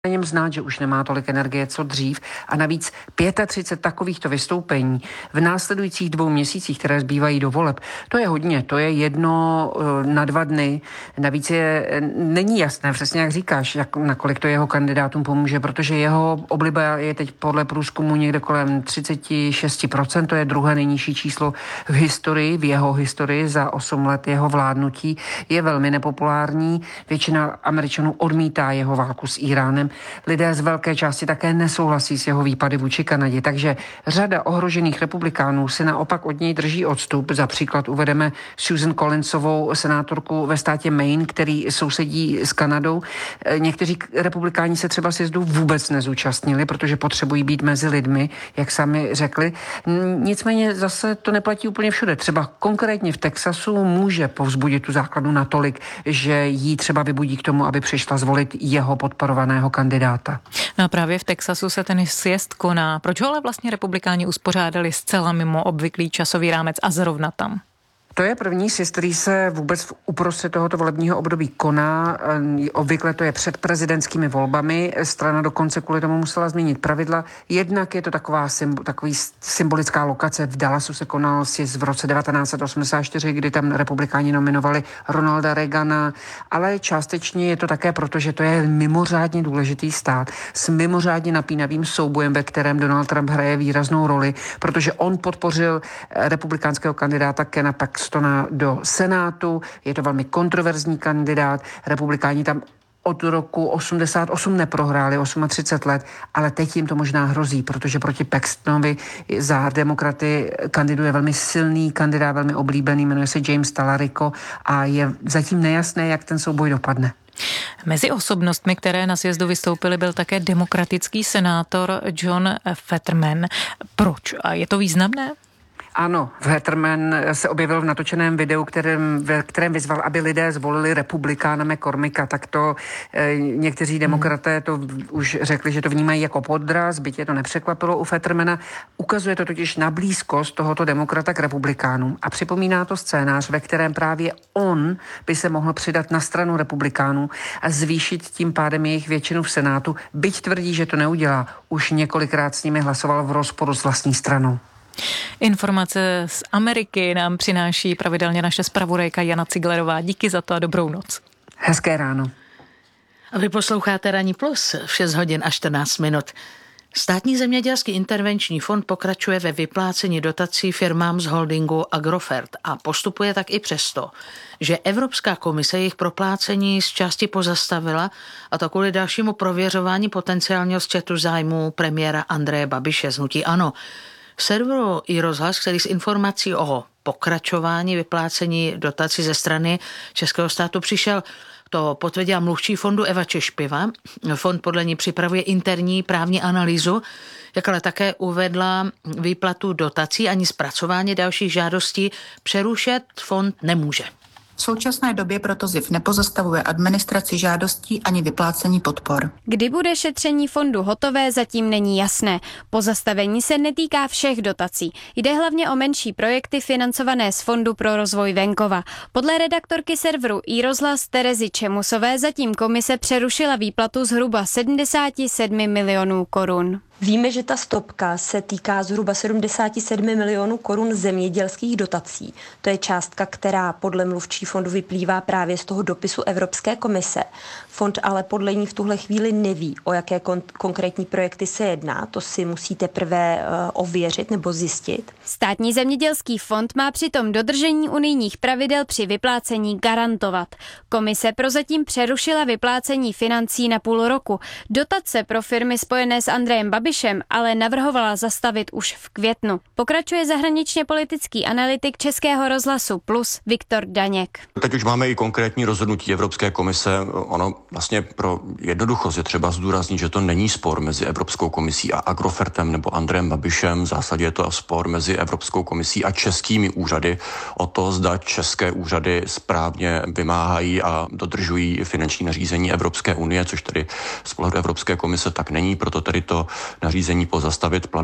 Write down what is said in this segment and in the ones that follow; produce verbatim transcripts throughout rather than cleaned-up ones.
na něm znát, že už nemá tolik energie, co dřív. A navíc třicet pět takovýchto vystoupení v následujících dvou měsících, které zbývají do voleb, to je hodně, to je jedno na dva dny. Navíc je, není jasné, přesně jak říkáš, jak, nakolik to jeho kandidátům pomůže, protože jeho obliba je teď podle průzkumu někde kolem třicet šest procent, to je druhé nejnižší číslo v historii, v jeho historii za osm let jeho vládnutí. Je velmi nepopulární, většina Američanů odmítá jeho válku s Íránem. Lidé z velké části také nesouhlasí s jeho výpady vůči Kanadě, takže řada ohrožených republikánů se naopak od něj drží odstup. Za příklad uvedeme Susan Collinsovou, senátorku ve státě Maine, který sousedí s Kanadou. Někteří republikáni se třeba sjezdu vůbec nezúčastnili, protože potřebují být mezi lidmi, jak sami řekli. Nicméně zase to neplatí úplně všude. Třeba konkrétně v Texasu může povzbudit tu základnu natolik, že jí třeba vybudí k tomu, aby přišla zvolit jeho podporovaného kandidáta. No a právě v Texasu se ten sjezd koná. Proč ho ale vlastně republikáni uspořádali zcela mimo obvyklý časový rámec a zrovna tam? To je první sjezd, který se vůbec uprostřed tohoto volebního období koná. Obvykle to je před prezidentskými volbami. Strana dokonce kvůli tomu musela změnit pravidla. Jednak je to taková symbo, takový symbolická lokace. V Dallasu se konal sjezd v roce devatenáct set osmdesát čtyři, kdy tam republikáni nominovali Ronalda Reagana, ale částečně je to také proto, že to je mimořádně důležitý stát s mimořádně napínavým soubojem, ve kterém Donald Trump hraje výraznou roli, protože on podpořil republikánského kandidáta Kena Paxtona do Senátu. Je to velmi kontroverzní kandidát. Republikáni tam od roku osmdesát osm neprohráli, třicet osm let, ale teď jim to možná hrozí, protože proti Paxtonovi za demokraty kandiduje velmi silný kandidát, velmi oblíbený, jmenuje se James Talarico a je zatím nejasné, jak ten souboj dopadne. Mezi osobnostmi, které na sjezdu vystoupily, byl také demokratický senátor John Fetterman. Proč? A je to významné? Ano, Fetterman se objevil v natočeném videu, kterém, ve kterém vyzval, aby lidé zvolili republikána McCormicka. Tak to e, někteří demokraté to už řekli, že to vnímají jako podraz, byť je to nepřekvapilo u Fettermana. Ukazuje to totiž na blízkost tohoto demokrata k republikánům a připomíná to scénář, ve kterém právě on by se mohl přidat na stranu republikánů a zvýšit tím pádem jejich většinu v Senátu, byť tvrdí, že to neudělá. Už několikrát s nimi hlasoval v rozporu s vlastní stranou. Informace z Ameriky nám přináší pravidelně naše zpravodajka Jana Ciglerová. Díky za to a dobrou noc. Hezké ráno. A vy posloucháte Ranní plus v šest hodin a čtrnáct minut. Státní zemědělský intervenční fond pokračuje ve vyplácení dotací firmám z holdingu Agrofert a postupuje tak i přesto, že Evropská komise jejich proplácení z části pozastavila, a to kvůli dalšímu prověřování potenciálního střetu zájmu premiéra Andreje Babiše z hnutí ANO. V serveru iRozhlas, který s informací o pokračování vyplácení dotací ze strany českého státu přišel, to potvrdila mluvčí fondu Eva Češpiva. Fond podle ní připravuje interní právní analýzu, jak ale také uvedla výplatu dotací ani zpracování dalších žádostí přerušit fond nemůže. V současné době proto Z I F nepozastavuje administraci žádostí ani vyplácení podpor. Kdy bude šetření fondu hotové, zatím není jasné. Pozastavení se netýká všech dotací. Jde hlavně o menší projekty financované z Fondu pro rozvoj venkova. Podle redaktorky serveru iRozhlas Terezy Čemusové zatím komise přerušila výplatu zhruba sedmdesát sedm milionů korun. Víme, že ta stopka se týká zhruba sedmdesát sedm milionů korun zemědělských dotací. To je částka, která podle mluvčí fondu vyplývá právě z toho dopisu Evropské komise. Fond ale podle ní v tuhle chvíli neví, o jaké kon- konkrétní projekty se jedná. To si musíte prvé uh, ověřit nebo zjistit. Státní zemědělský fond má přitom dodržení unijních pravidel při vyplácení garantovat. Komise prozatím přerušila vyplácení financí na půl roku. Dotace pro firmy spojené s Andrejem Babišem ale navrhovala zastavit už v květnu. Pokračuje zahraničně politický analytik Českého rozhlasu Plus Viktor Daněk. Teď už máme i konkrétní rozhodnutí Evropské komise. Ono vlastně pro jednoduchost je třeba zdůraznit, že to není spor mezi Evropskou komisí a Agrofertem nebo Andrejem Babišem. V zásadě je to spor mezi Evropskou komisí a českými úřady o to, zda české úřady správně vymáhají a dodržují finanční nařízení Evropské unie, což tedy z pohledu Evropské komise tak není, proto tedy to nařízení pozastavit platby.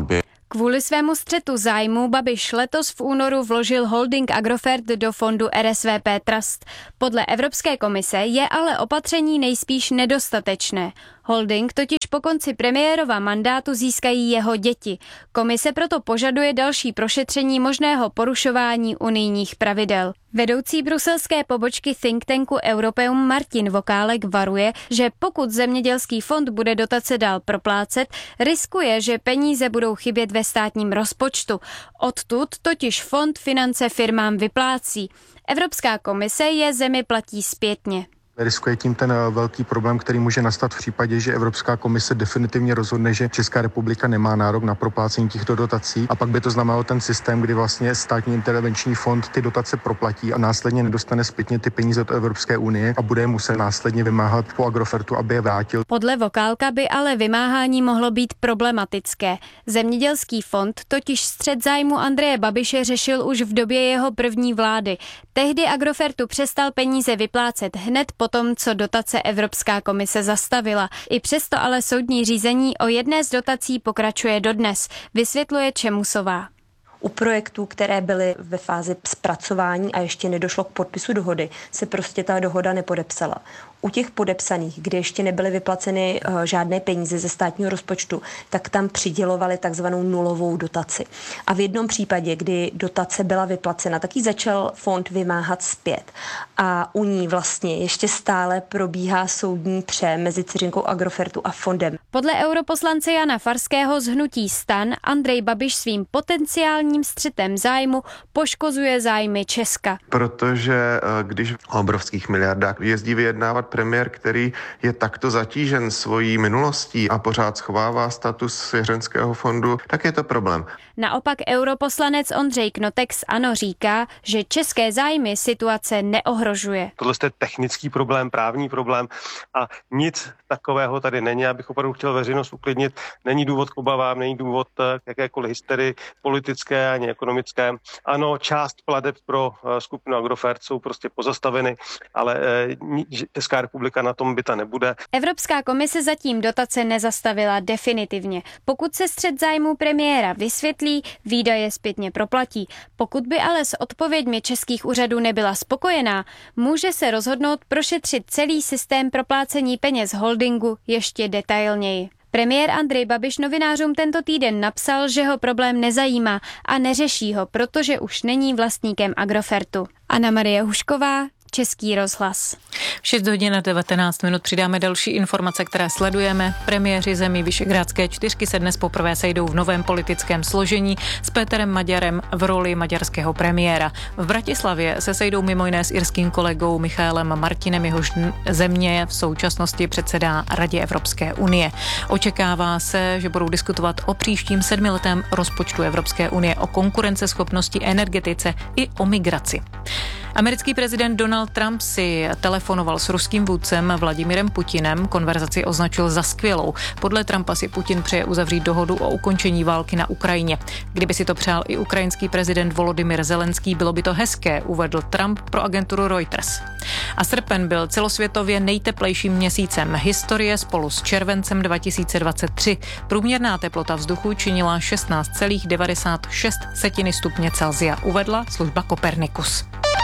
Kvůli svému střetu zájmu Babiš letos v únoru vložil holding Agrofert do fondu R S V P Trust. Podle Evropské komise je ale opatření nejspíš nedostatečné. Holding totiž po konci premiérova mandátu získají jeho děti. Komise proto požaduje další prošetření možného porušování unijních pravidel. Vedoucí bruselské pobočky think tanku Europeum Martin Vokálek varuje, že pokud zemědělský fond bude dotace dál proplácet, riskuje, že peníze budou chybět ve státním rozpočtu. Odtud totiž fond finance firmám vyplácí. Evropská komise je zemi platí zpětně. Riskuje tím ten velký problém, který může nastat v případě, že Evropská komise definitivně rozhodne, že Česká republika nemá nárok na proplácení těchto dotací, a pak by to znamenalo ten systém, kdy vlastně státní intervenční fond ty dotace proplatí a následně nedostane zpětně ty peníze od Evropské unie a bude je muset následně vymáhat po Agrofertu, aby je vrátil. Podle Vokálka by ale vymáhání mohlo být problematické. Zemědělský fond totiž střet zájmu Andreje Babiše řešil už v době jeho první vlády. Tehdy Agrofertu přestal peníze vyplácet hned po tom, co dotace Evropská komise zastavila. I přesto ale soudní řízení o jedné z dotací pokračuje dodnes, vysvětluje Čemusová. U projektů, které byly ve fázi zpracování a ještě nedošlo k podpisu dohody, se prostě ta dohoda nepodepsala. U těch podepsaných, kde ještě nebyly vyplaceny uh, žádné peníze ze státního rozpočtu, tak tam přidělovali takzvanou nulovou dotaci. A v jednom případě, kdy dotace byla vyplacena, tak ji začal fond vymáhat zpět. A u ní vlastně ještě stále probíhá soudní pře mezi dceřinkou Agrofertu a fondem. Podle europoslance Jana Farského z hnutí STAN Andrej Babiš svým potenciálním střetem zájmu poškozuje zájmy Česka. Protože když v obrovských miliardách jezdí vyjednávat premiér, který je takto zatížen svojí minulostí a pořád schovává status svěřenského fondu, tak je to problém. Naopak europoslanec Ondřej Knotek z ANO říká, že české zájmy situace neohrožuje. Tohle je technický problém, právní problém a nic takového tady není. Já bych opravdu chtěl veřejnost uklidnit. Není důvod k obavám, není důvod k jakékoliv hysterii politické ani ekonomické. Ano, část plateb pro skupinu Agrofert jsou prostě pozastaveny, ale Česká republika na tom bita nebude. Evropská komise zatím dotace nezastavila definitivně. Pokud se střet zájmů premiéra vysvětlí, výdaje zpětně proplatí. Pokud by ale s odpověďmi českých úřadů nebyla spokojená, může se rozhodnout prošetřit celý systém proplácení peněz holdingu ještě detailněji. Premiér Andrej Babiš novinářům tento týden napsal, že ho problém nezajímá a neřeší ho, protože už není vlastníkem Agrofertu. Anna Marie Hušková, Český rozhlas. V šest hodin a devatenáct minut přidáme další informace, které sledujeme. Premiéři zemí Visegrádské čtyřky se dnes poprvé sejdou v novém politickém složení s Péterem Maďarem v roli maďarského premiéra. V Bratislavě se sejdou mimo jiné s irským kolegou Michaelem Martinem, jehož země v současnosti předsedá Radě Evropské unie. Očekává se, že budou diskutovat o příštím sedmiletém rozpočtu Evropské unie, o konkurenceschopnosti, energetice i o migraci. Americký prezident Donald Trump si telefonoval s ruským vůdcem Vladimirem Putinem, konverzaci označil za skvělou. Podle Trumpa si Putin přeje uzavřít dohodu o ukončení války na Ukrajině. Kdyby si to přál i ukrajinský prezident Volodymyr Zelenský, bylo by to hezké, uvedl Trump pro agenturu Reuters. A srpen byl celosvětově nejteplejším měsícem historie spolu s červencem dva tisíce dvacet tři. Průměrná teplota vzduchu činila šestnáct celá devadesát šest stupně Celsia, uvedla služba Copernicus.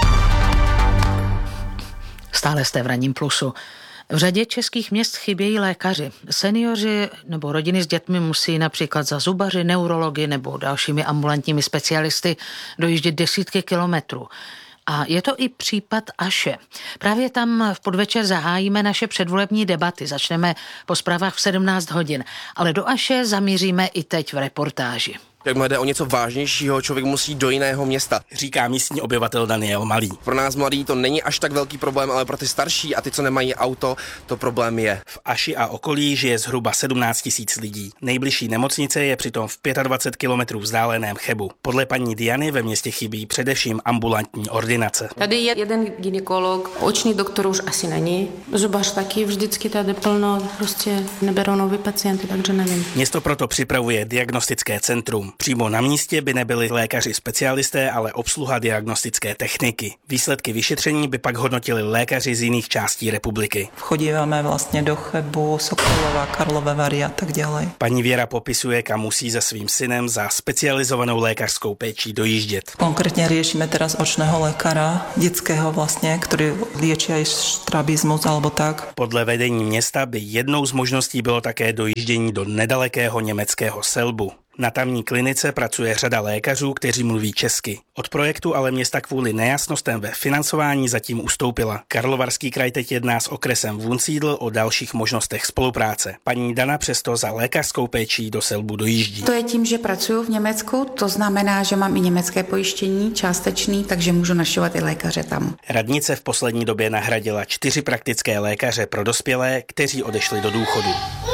Stále jste v Ranním plusu. V řadě českých měst chybějí lékaři. Seniori nebo rodiny s dětmi musí například za zubaři, neurology nebo dalšími ambulantními specialisty dojíždět desítky kilometrů. A je to i případ Aše. Právě tam v podvečer zahájíme naše předvolební debaty. Začneme po zprávách v sedmnáct hodin. Ale do Aše zamíříme i teď v reportáži. Jakmile jde o něco vážnějšího, člověk musí do jiného města, říká místní obyvatel Daniel Malý. Pro nás mladý to není až tak velký problém, ale pro ty starší a ty, co nemají auto, to problém je. V Aši a okolí žije zhruba sedmnáct tisíc lidí. Nejbližší nemocnice je přitom v dvacet pět kilometrů vzdáleném Chebu. Podle paní Diany ve městě chybí především ambulantní ordinace. Tady je jeden gynekolog, oční doktor už asi není. Zubař taky vždycky tady plno, prostě neberou nový pacienty, takže nevím. Město proto připravuje diagnostické centrum. Přímo na místě by nebyli lékaři specialisté, ale obsluha diagnostické techniky. Výsledky vyšetření by pak hodnotili lékaři z jiných částí republiky. Chodíváme vlastně do Chebu, Sokolova, Karlové Vary a tak dále. Paní Věra popisuje, kam musí se svým synem za specializovanou lékařskou péčí dojíždět. Konkrétně řešíme teraz očného lékaře, dětského vlastně, který léčí i strabismus alebo tak. Podle vedení města by jednou z možností bylo také dojíždění do nedalekého německého Selbu. Na tamní klinice pracuje řada lékařů, kteří mluví česky. Od projektu ale města kvůli nejasnostem ve financování zatím ustoupila. Karlovarský kraj teď jedná s okresem Wunsiedl o dalších možnostech spolupráce. Paní Dana přesto za lékařskou péčí do Selbu dojíždí. To je tím, že pracuji v Německu, to znamená, že mám i německé pojištění částečný, takže můžu našovat i lékaře tam. Radnice v poslední době nahradila čtyři praktické lékaře pro dospělé, kteří odešli do důchodu.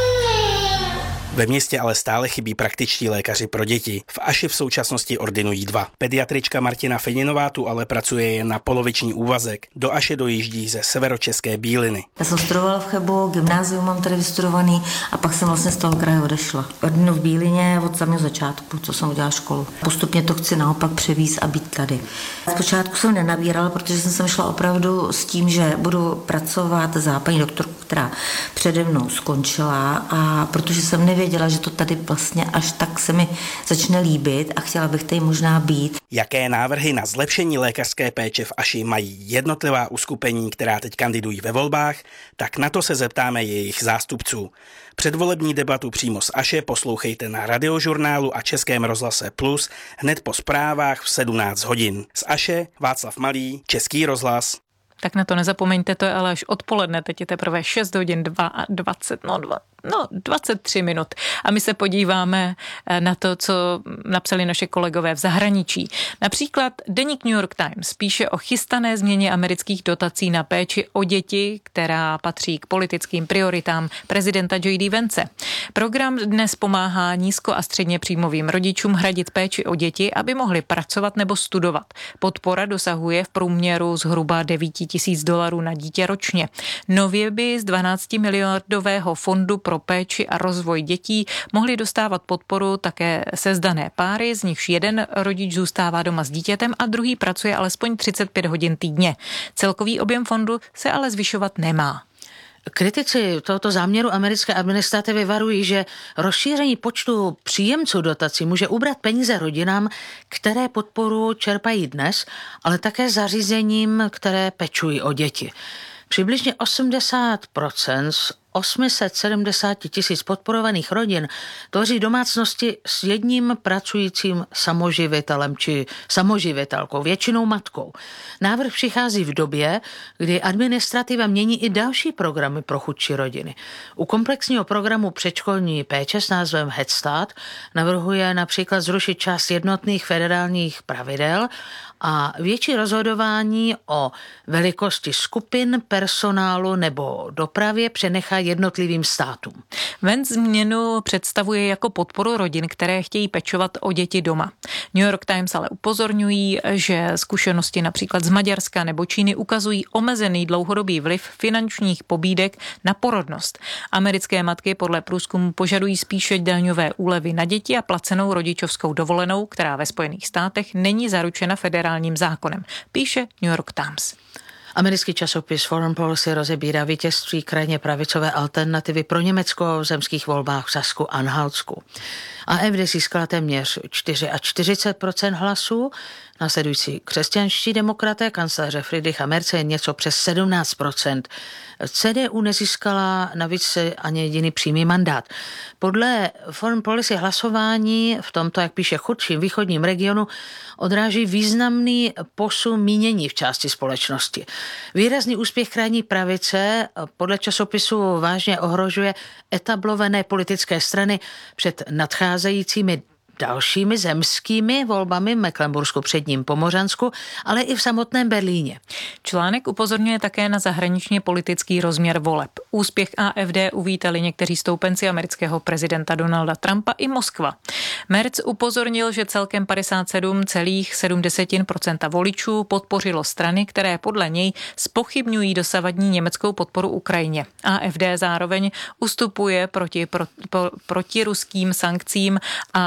Ve městě ale stále chybí praktičtí lékaři pro děti. V Aši v současnosti ordinují dva. Pediatrička Martina Feninová tu ale pracuje jen na poloviční úvazek. Do Aše dojíždí ze severočeské Bíliny. Já jsem studovala v Chebu, gymnázium mám tady vystudovaný a pak jsem vlastně z toho kraje odešla. Ordinu v Bílině od samého začátku, co jsem udělala školu. Postupně to chci naopak převízt a být tady. Zpočátku jsem nenabírala, protože jsem sem šla opravdu s tím, že budu pracovat za paní doktorku, která přede mnou skončila, a protože jsem nevěděla, že to tady vlastně až tak se mi začne líbit a chtěla bych tady možná být. Jaké návrhy na zlepšení lékařské péče v Aši mají jednotlivá uskupení, která teď kandidují ve volbách, tak na to se zeptáme jejich zástupců. Předvolební debatu přímo z Aše poslouchejte na Radiožurnálu a Českém rozhlase Plus hned po zprávách v sedmnáct hodin. Z Aše Václav Malý, Český rozhlas. Tak na to nezapomeňte, to je ale až odpoledne, teď je teprve šest hodin dvacet, no, dva, no dvacet tři minut. A my se podíváme na to, co napsali naše kolegové v zahraničí. Například deník New York Times píše o chystané změně amerických dotací na péči o děti, která patří k politickým prioritám prezidenta J D Vance. Program dnes pomáhá nízko a středně příjmovým rodičům hradit péči o děti, aby mohli pracovat nebo studovat. Podpora dosahuje v průměru zhruba devět tisíc dolarů na dítě ročně. Nově by z dvanáctimiliardového fondu pro péči a rozvoj dětí mohli dostávat podporu také sezdané páry, z nichž jeden rodič zůstává doma s dítětem a druhý pracuje alespoň třicet pět hodin týdně. Celkový objem fondu se ale zvyšovat nemá. Kritici tohoto záměru americké administrativy varují, že rozšíření počtu příjemců dotací může ubrat peníze rodinám, které podporu čerpají dnes, ale také zařízením, které pečují o děti. Přibližně osmdesát procent z osm set sedmdesát tisíc podporovaných rodin tvoří domácnosti s jedním pracujícím samoživitelem či samoživitelkou, většinou matkou. Návrh přichází v době, kdy administrativa mění i další programy pro chudší rodiny. U komplexního programu předškolní péče s názvem Head Start navrhuje například zrušit část jednotných federálních pravidel a větší rozhodování o velikosti skupin, personálu nebo dopravě přenechá jednotlivým státům. Vance změnu představuje jako podporu rodin, které chtějí pečovat o děti doma. New York Times ale upozorňují, že zkušenosti například z Maďarska nebo Číny ukazují omezený dlouhodobý vliv finančních pobídek na porodnost. Americké matky podle průzkumu požadují spíše daňové úlevy na děti a placenou rodičovskou dovolenou, která ve Spojených státech není zaručena federálním zákonem, píše New York Times. Americký časopis Foreign Policy rozebírá vítězství krajně pravicové alternativy pro Německo v zemských volbách v Sasku a Anhaltsku. A A F D získala téměř čtyřicet čtyři procent hlasů, následující křesťanští demokraté, kancléře Friedricha Merze jen něco přes sedmnáct procent. C D U nezískala navíc ani jediný přímý mandát. Podle Foreign Policy hlasování v tomto, jak píše, chudším východním regionu odráží významný posun mínění v části společnosti. Výrazný úspěch krajní pravice podle časopisu vážně ohrožuje etablované politické strany před nadcházejícími dalšími zemskými volbami v Mecklenbursku, předním Pomořansku, ale i v samotném Berlíně. Článek upozorňuje také na zahraničně politický rozměr voleb. Úspěch A F D uvítali někteří stoupenci amerického prezidenta Donalda Trumpa i Moskva. Merz upozornil, že celkem padesát sedm celá sedm procenta voličů podpořilo strany, které podle něj zpochybňují dosavadní německou podporu Ukrajině. A F D zároveň ustupuje proti pro, pro, protiruským sankcím a pro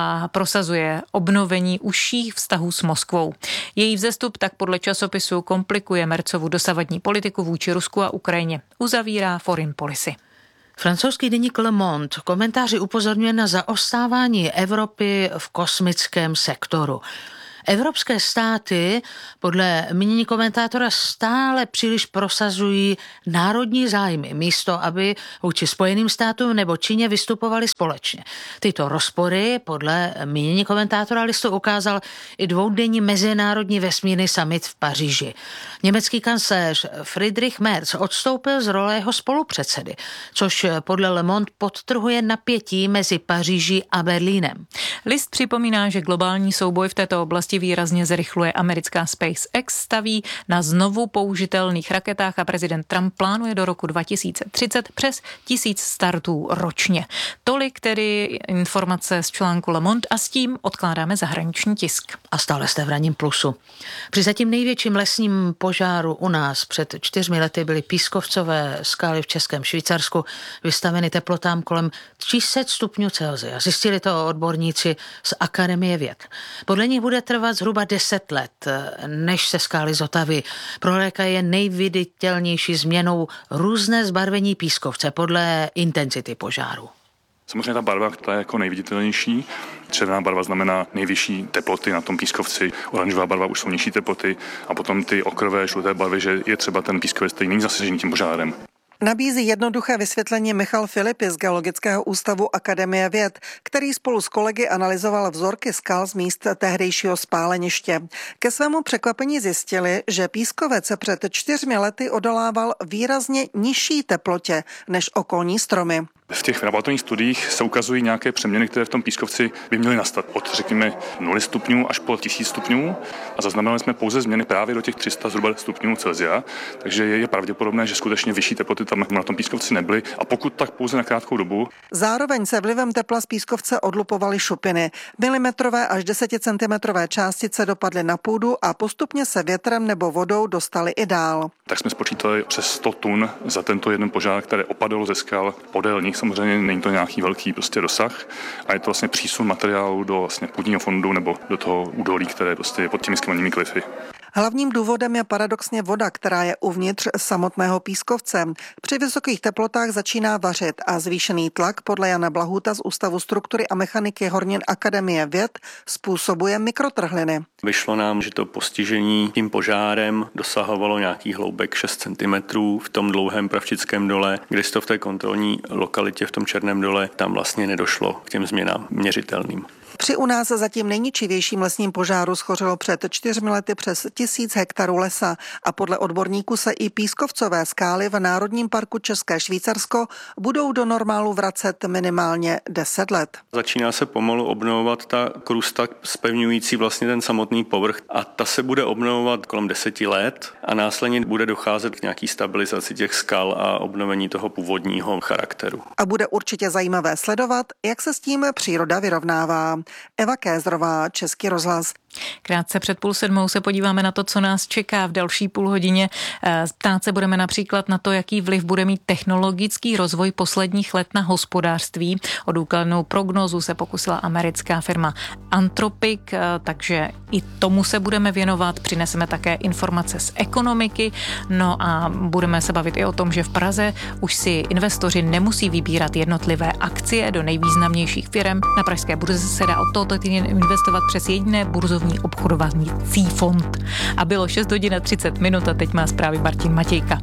prosazuje obnovení užších vztahů s Moskvou. Její vzestup tak podle časopisu komplikuje Merzovu dosavadní politiku vůči Rusku a Ukrajině. Uzavírá Foreign Policy. Francouzský deník Le Monde komentáři upozorňuje na zaostávání Evropy v kosmickém sektoru. Evropské státy podle mínění komentátora stále příliš prosazují národní zájmy, místo aby vůči Spojeným státům nebo Číně vystupovali společně. Tyto rozpory podle mínění komentátora listu ukázal i dvoudenní mezinárodní vesmírný summit v Paříži. Německý kancléř Friedrich Merz odstoupil z role jeho spolupředsedy, což podle Le Monde podtrhuje napětí mezi Paříží a Berlínem. List připomíná, že globální souboj v této oblasti výrazně zrychluje. Americká SpaceX staví na znovu použitelných raketách a prezident Trump plánuje do roku dva tisíce třicet přes tisíc startů ročně. Tolik tedy informace z článku Le Monde a s tím odkládáme zahraniční tisk. A stále jste v Ranním plusu. Při zatím největším lesním požáru u nás před čtyřmi lety byly pískovcové skály v Českém Švýcarsku vystaveny teplotám kolem tři sta stupňů Celsia. Zjistili to odborníci z Akademie věd. Podle nich bude trvat zhruba deset let, než se skály zotaví. Pro léka je nejviditelnější změnou různé zbarvení pískovce podle intenzity požáru. Samozřejmě ta barva, ta je jako nejviditelnější. Červená barva znamená nejvyšší teploty na tom pískovci, oranžová barva už jsou nižší teploty a potom ty okrové žluté barvy, že je třeba ten pískovec, který není zasažený tím požárem. Nabízí jednoduché vysvětlení Michal Filipy z Geologického ústavu Akademie věd, který spolu s kolegy analyzoval vzorky skal z míst tehdejšího spáleniště. Ke svému překvapení zjistili, že pískovec před čtyřmi lety odolával výrazně nižší teplotě než okolní stromy. V těch laboratorních studiích se ukazují nějaké přeměny, které v tom pískovci by měly nastat od, řekněme, nula stupňů až po tisíc stupňů a zaznamenali jsme pouze změny právě do těch tři sta zhruba stupňů Celsia, takže je pravděpodobné, že skutečně vyšší teploty tam na tom pískovci nebyly a pokud tak pouze na krátkou dobu. Zároveň se vlivem tepla z pískovce odlupovaly šupiny. Milimetrové až deseticentimetrové částice dopadly na půdu a postupně se větrem nebo vodou dostaly i dál. Tak jsme spočítali přes sto tun za tento jeden požár, které opadalo ze skal podél nich. Samozřejmě není to nějaký velký prostě rozsah a je to vlastně přísun materiálu do vlastně půdního fondu nebo do toho údolí, které prostě je pod těmi skleněnými klify. Hlavním důvodem je paradoxně voda, která je uvnitř samotného pískovce. Při vysokých teplotách začíná vařit a zvýšený tlak podle Jana Blahuta z Ústavu struktury a mechaniky hornin Akademie věd způsobuje mikrotrhliny. Vyšlo nám, že to postižení tím požárem dosahovalo nějakých hloubek šest centimetrů v tom dlouhém Pravčickém dole, kde to v té kontrolní lokalitě v tom Černém dole tam vlastně nedošlo k těm změnám měřitelným. Při u nás zatím nejničivějším lesním požáru schořelo před čtyřmi lety přes tisíc hektarů lesa a podle odborníků se i pískovcové skály v Národním parku České Švýcarsko budou do normálu vracet minimálně deset let. Začíná se pomalu obnovovat ta krusta zpevňující vlastně ten samotný povrch a ta se bude obnovovat kolem deseti let a následně bude docházet k nějaký stabilizaci těch skal a obnovení toho původního charakteru. A bude určitě zajímavé sledovat, jak se s tím příroda vyrovnává. Eva Kézrová, Český rozhlas. Krátce před půl sedmou se podíváme na to, co nás čeká v další půl hodině. Ptát se budeme například na to, jaký vliv bude mít technologický rozvoj posledních let na hospodářství. O důkladnou prognózu se pokusila americká firma Anthropic, takže i tomu se budeme věnovat. Přineseme také informace z ekonomiky, no a budeme se bavit i o tom, že v Praze už si investoři nemusí vybírat jednotlivé akcie do nejvýznamnějších firm. Na pražské burze se dá od tohoto týdne investovat přes jediné burzovní obchodovací fond. A bylo šest hodin a třicet minut a teď má zprávy Martin Matějka.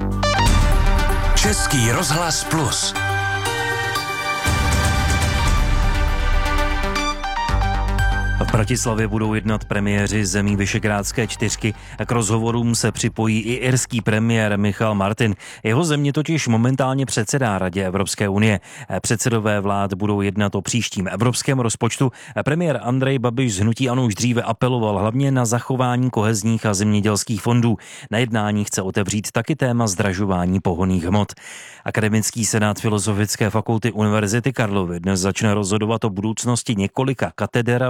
Český rozhlas plus. V Bratislavě budou jednat premiéři zemí Visegrádské čtyřky a k rozhovorům se připojí i irský premiér Michal Martin. Jeho země totiž momentálně předsedá Radě Evropské unie. Předsedové vlád budou jednat o příštím evropském rozpočtu. Premiér Andrej Babiš z hnutí ANO už dříve apeloval hlavně na zachování kohezních a zemědělských fondů. Na jednání chce otevřít taky téma zdražování pohonných hmot. Akademický senát Filozofické fakulty Univerzity Karlovy dnes začne rozhodovat o budoucnosti několika kateder a ústavů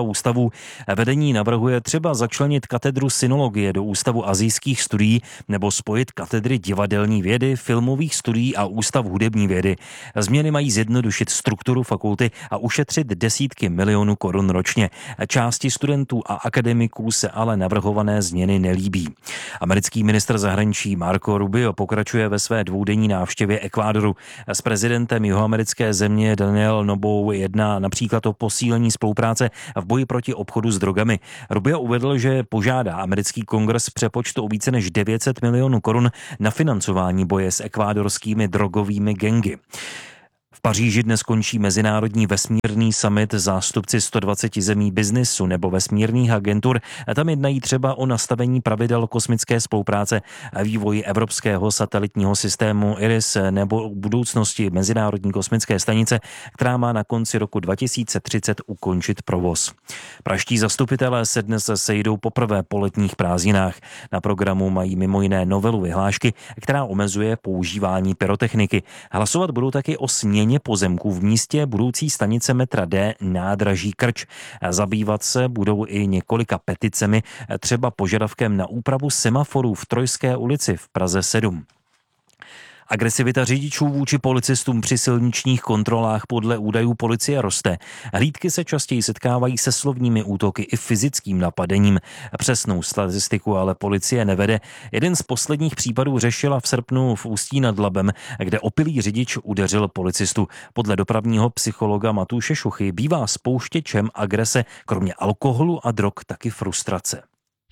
Amerikou. Vedení navrhuje třeba začlenit katedru synologie do Ústavu asijských studií nebo spojit katedry divadelní vědy, filmových studií a Ústav hudební vědy. Změny mají zjednodušit strukturu fakulty a ušetřit desítky milionů korun ročně. Části studentů a akademiků se ale navrhované změny nelíbí. Americký ministr zahraničí Marco Rubio pokračuje ve své dvoudenní návštěvě Ekvádoru. S prezidentem jihoamerické země Daniel Nobou jedná například o posílení spolupráce v boji proti obchodu s drogami. Rubio uvedl, že požádá americký kongres přepočtu o více než devět set milionů korun na financování boje s ekvádorskými drogovými gangy. V Paříži dnes končí mezinárodní vesmírný summit. Zástupci sto dvacet zemí biznisu nebo vesmírných agentur a tam jednají třeba o nastavení pravidel kosmické spolupráce a vývoji evropského satelitního systému I R I S nebo o budoucnosti Mezinárodní kosmické stanice, která má na konci roku dva tisíce třicet ukončit provoz. Praští zastupitelé se dnes sejdou poprvé po letních prázdninách. Na programu mají mimo jiné novelu vyhlášky, která omezuje používání pyrotechniky. Hlasovat budou taky o směně pozemků v místě budoucí stanice metra D nádraží Krč. Zabývat se budou i několika peticemi, třeba požadavkem na úpravu semaforů v Trojské ulici v Praze sedm. Agresivita řidičů vůči policistům při silničních kontrolách podle údajů policie roste. Hlídky se častěji setkávají se slovními útoky i fyzickým napadením. Přesnou statistiku ale policie nevede. Jeden z posledních případů řešila v srpnu v Ústí nad Labem, kde opilý řidič udeřil policistu. Podle dopravního psychologa Matouše Šuchy bývá spouštěčem agrese kromě alkoholu a drog taky frustrace.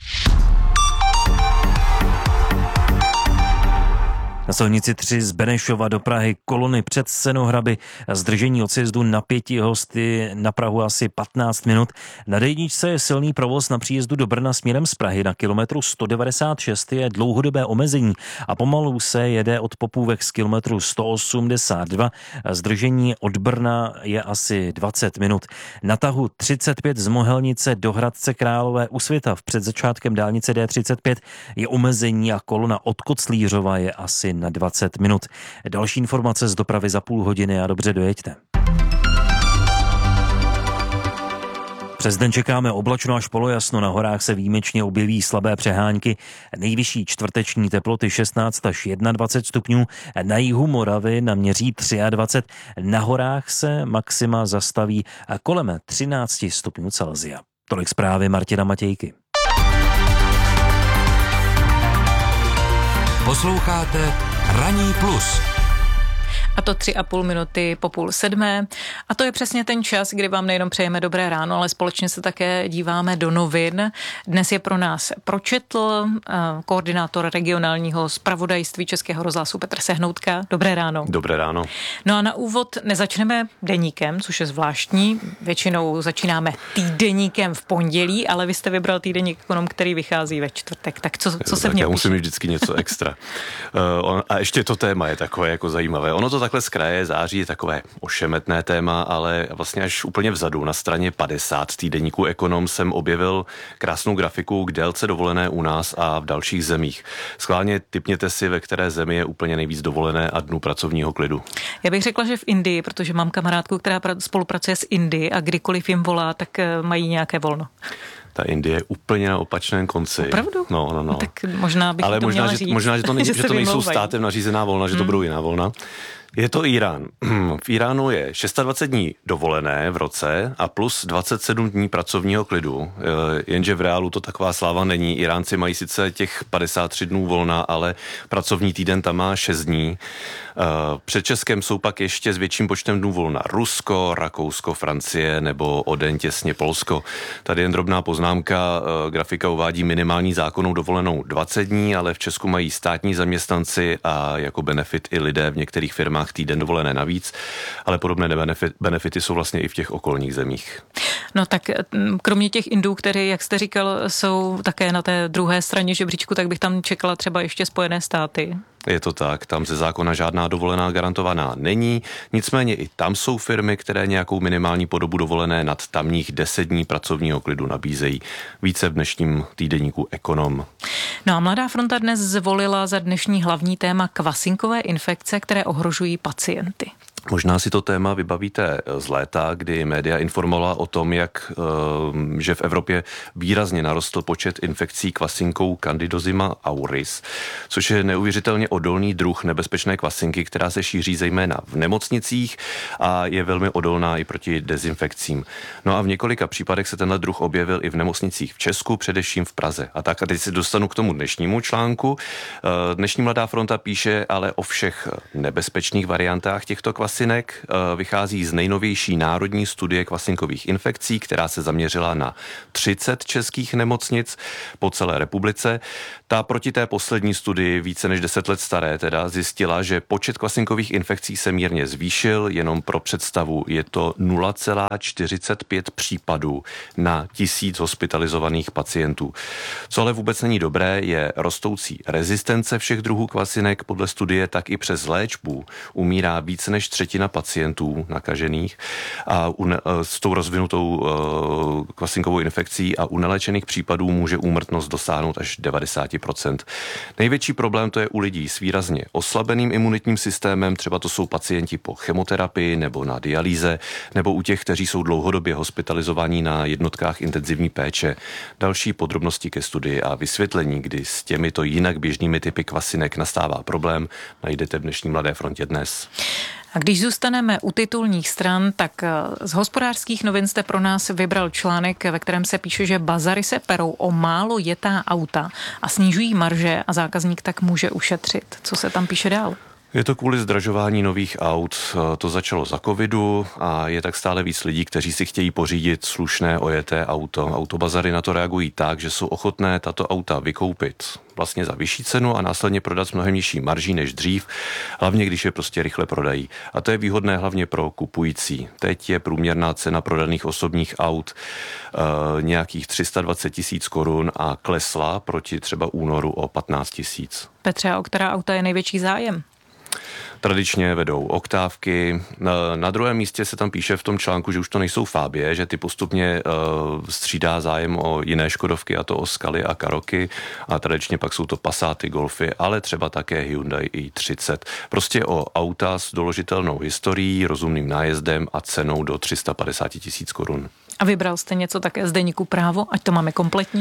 Na silnici tři z Benešova do Prahy kolony před Senohraby, zdržení od sjezdu na pěti hosty na Prahu asi patnáct minut. Na D jedničce je silný provoz na příjezdu do Brna směrem z Prahy. Na kilometru sto devadesát šest je dlouhodobé omezení a pomalu se jede od Popůvek z kilometru sto osmdesát dva. Zdržení od Brna je asi dvacet minut. Na tahu třicet pět z Mohelnice do Hradce Králové u Svitav před začátkem dálnice D třicet pět je omezení a kolona od Koclířova je asi na dvacet minut. Další informace z dopravy za půl hodiny a dobře dojeďte. Přes den čekáme oblačno až polojasno, na horách se výjimečně objeví slabé přehánky. Nejvyšší čtvrteční teploty šestnáct až dvacet jedna stupňů, na jihu Moravy naměří dvacet tři, na horách se maxima zastaví kolem třináct stupňů Celsia. Tolik zprávy Martina Matějky. Posloucháte Ranní plus. A to tři a půl minuty po půl sedmé. A to je přesně ten čas, kdy vám nejenom přejeme dobré ráno, ale společně se také díváme do novin. Dnes je pro nás pročetl koordinátor regionálního zpravodajství Českého rozhlasu Petr Sehnoutka. Dobré ráno. Dobré ráno. No a na úvod nezačneme deníkem, což je zvláštní. Většinou začínáme týdeníkem v pondělí, ale vy jste vybral týdeník Ekonom, který vychází ve čtvrtek. Tak co, co se v něm Já musím mít vždycky něco extra. uh, a ještě to téma je takové jako zajímavé. Ono to takhle z kraje září je takové ošemetné téma, ale vlastně až úplně vzadu na straně padesát týdeníku Ekonom jsem objevil krásnou grafiku k délce dovolené u nás a v dalších zemích. Schválně tipněte si, ve které zemi je úplně nejvíc dovolené a dnů pracovního klidu. Já bych řekla, že v Indii, protože mám kamarádku, která spolupracuje s Indii a kdykoliv jim volá, tak mají nějaké volno. Ta Indie je úplně na opačném konci. Opravdu? No, no, no. Tak možná bych Ale to možná, měla že, říct. možná, že to, nej, že že to nejsou státem nařízená volna, že hmm. to budou jiná volna. Je to Irán. V Iránu je dvacet šest dní dovolené v roce a plus dvacet sedm dní pracovního klidu. Jenže v reálu to taková sláva není. Iránci mají sice těch padesát tři dnů volna, ale pracovní týden tam má šest dní. Před Českem jsou pak ještě s větším počtem dnů volna Rusko, Rakousko, Francie nebo o den těsně Polsko. Tady jen drobná poznámka. Grafika uvádí minimální zákonnou dovolenou dvacet dní, ale v Česku mají státní zaměstnanci a jako benefit i lidé v některých firmách týden dovolené navíc, ale podobné benefit, benefity jsou vlastně i v těch okolních zemích. No tak kromě těch Indů, které, jak jste říkal, jsou také na té druhé straně žebříčku, tak bych tam čekala třeba ještě Spojené státy. Je to tak, tam ze zákona žádná dovolená garantovaná není, nicméně i tam jsou firmy, které nějakou minimální podobu dovolené nad tamních deset dní pracovního klidu nabízejí. Více v dnešním týdeníku Ekonom. No a Mladá fronta dnes zvolila za dnešní hlavní téma kvasinkové infekce, které ohrožují pacienty. Možná si to téma vybavíte z léta, kdy média informovala o tom, jak, že v Evropě výrazně narostl počet infekcí kvasinkou Candidozima auris, což je neuvěřitelně odolný druh nebezpečné kvasinky, která se šíří zejména v nemocnicích a je velmi odolná i proti dezinfekcím. No a v několika případech se tenhle druh objevil i v nemocnicích v Česku, především v Praze. A tak a teď se dostanu k tomu dnešnímu článku. Dnešní Mladá fronta píše ale o všech nebezpečných variantách těchto kvasinek. Vychází z nejnovější národní studie kvasinkových infekcí, která se zaměřila na třicet českých nemocnic po celé republice. Ta proti té poslední studii, více než deset let staré, teda zjistila, že počet kvasinkových infekcí se mírně zvýšil, jenom pro představu je to nula celá čtyřicet pět případů na tisíc hospitalizovaných pacientů. Co ale vůbec není dobré, je rostoucí rezistence všech druhů kvasinek. Podle studie tak i přes léčbu umírá více než třetina pacientů nakažených a u ne, s tou rozvinutou uh, kvasinkovou infekcí a u neléčených případů může úmrtnost dosáhnout až devadesát procent. Největší problém to je u lidí s výrazně oslabeným imunitním systémem, třeba to jsou pacienti po chemoterapii nebo na dialýze, nebo u těch, kteří jsou dlouhodobě hospitalizovaní na jednotkách intenzivní péče. Další podrobnosti ke studii a vysvětlení, kdy s těmito jinak běžnými typy kvasinek nastává problém, najdete v dnešní Mladé frontě dnes. A když zůstaneme u titulních stran, tak z Hospodářských novin jste pro nás vybral článek, ve kterém se píše, že bazary se perou o málo jetá auta a snižují marže a zákazník tak může ušetřit. Co se tam píše dál? Je to kvůli zdražování nových aut. To začalo za covidu a je tak stále víc lidí, kteří si chtějí pořídit slušné ojeté auto. Autobazary na to reagují tak, že jsou ochotné tato auta vykoupit vlastně za vyšší cenu a následně prodat s mnohem nižší marží než dřív, hlavně když je prostě rychle prodají. A to je výhodné hlavně pro kupující. Teď je průměrná cena prodaných osobních aut e, nějakých tři sta dvacet tisíc korun a klesla proti třeba únoru o patnáct tisíc. Petře, a o která auta je největší zájem? Tradičně vedou oktávky. Na druhém místě se tam píše v tom článku, že už to nejsou Fabie, že ty postupně uh, střídá zájem o jiné Škodovky, a to o Skaly a Karoky. A tradičně pak jsou to Passaty, Golfy, ale třeba také Hyundai i třicet. Prostě o auta s doložitelnou historií, rozumným nájezdem a cenou do tři sta padesát tisíc korun. A vybral jste něco také z deníku Právo, ať to máme kompletní?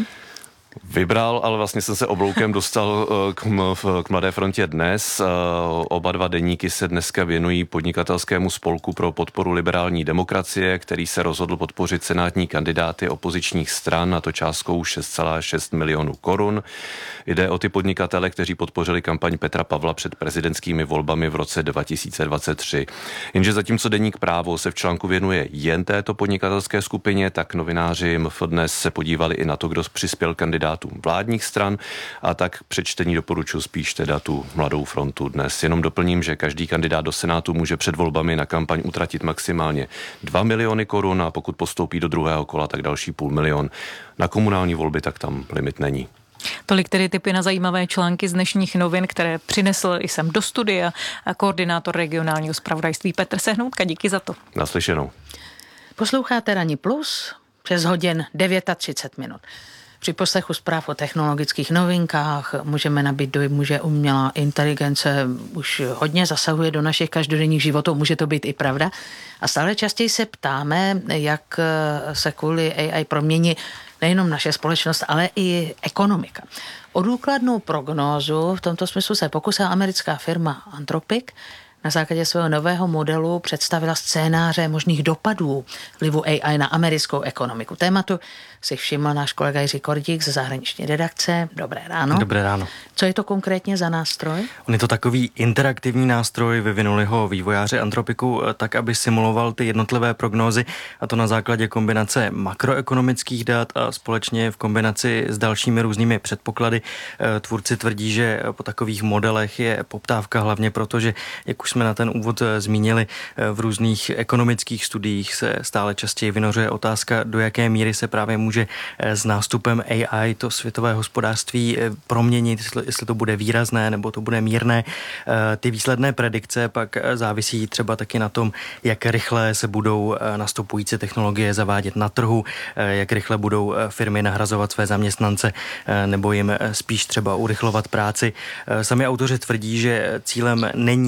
Vybral, ale vlastně jsem se obloukem dostal k, m, k Mladé frontě dnes. Oba dva deníky se dneska věnují podnikatelskému spolku pro podporu liberální demokracie, který se rozhodl podpořit senátní kandidáty opozičních stran, a to částkou šest celá šest milionů korun. Jde o ty podnikatele, kteří podpořili kampaň Petra Pavla před prezidentskými volbami v roce dva tisíce dvacet tři. Jenže zatímco deník Právo se v článku věnuje jen této podnikatelské skupině, tak novináři M F dnes se podívali i na to, kdo přispěl kandidátům vládních stran, a tak přečtení doporučuji spíš teda tu Mladou frontu dnes. Jenom doplním, že každý kandidát do Senátu může před volbami na kampaň utratit maximálně dva miliony korun a pokud postoupí do druhého kola, tak další půl milion. Na komunální volby tak tam limit není. Tolik tedy tipy na zajímavé články z dnešních novin, které přinesl i sem do studia a koordinátor regionálního zpravodajství Petr Sehnoutka. Díky za to. Naslyšenou. Posloucháte Ranní plus přes hodin třicet devět minut. Při poslechu zpráv o technologických novinkách můžeme nabít dojmu, že umělá inteligence už hodně zasahuje do našich každodenních životů. Může to být i pravda. A stále častěji se ptáme, jak se kvůli A I promění nejenom naše společnost, ale i ekonomika. O důkladnou prognózu v tomto smyslu se pokusila americká firma Anthropic. Na základě svého nového modelu představila scénáře možných dopadů vlivu A I na americkou ekonomiku. Tématu si všiml náš kolega Jiří Kordík ze zahraniční redakce. Dobré ráno. Dobré ráno. Co je to konkrétně za nástroj? On je to takový interaktivní nástroj, vyvinuli ho vývojáři Anthropicu tak, aby simuloval ty jednotlivé prognózy, a to na základě kombinace makroekonomických dat a společně v kombinaci s dalšími různými předpoklady. Tvůrci tvrdí, že po takových modelech je poptávka hlavně proto, že, jak už jsme na ten úvod zmínili, v různých ekonomických studiích se stále častěji vynořuje otázka, do jaké míry se právě může s nástupem A I to světové hospodářství proměnit, jestli to bude výrazné nebo to bude mírné. Ty výsledné predikce pak závisí třeba taky na tom, jak rychle se budou nastupující technologie zavádět na trhu, jak rychle budou firmy nahrazovat své zaměstnance nebo jim spíš třeba urychlovat práci. Sami autoři tvrdí, že cílem není předpovědět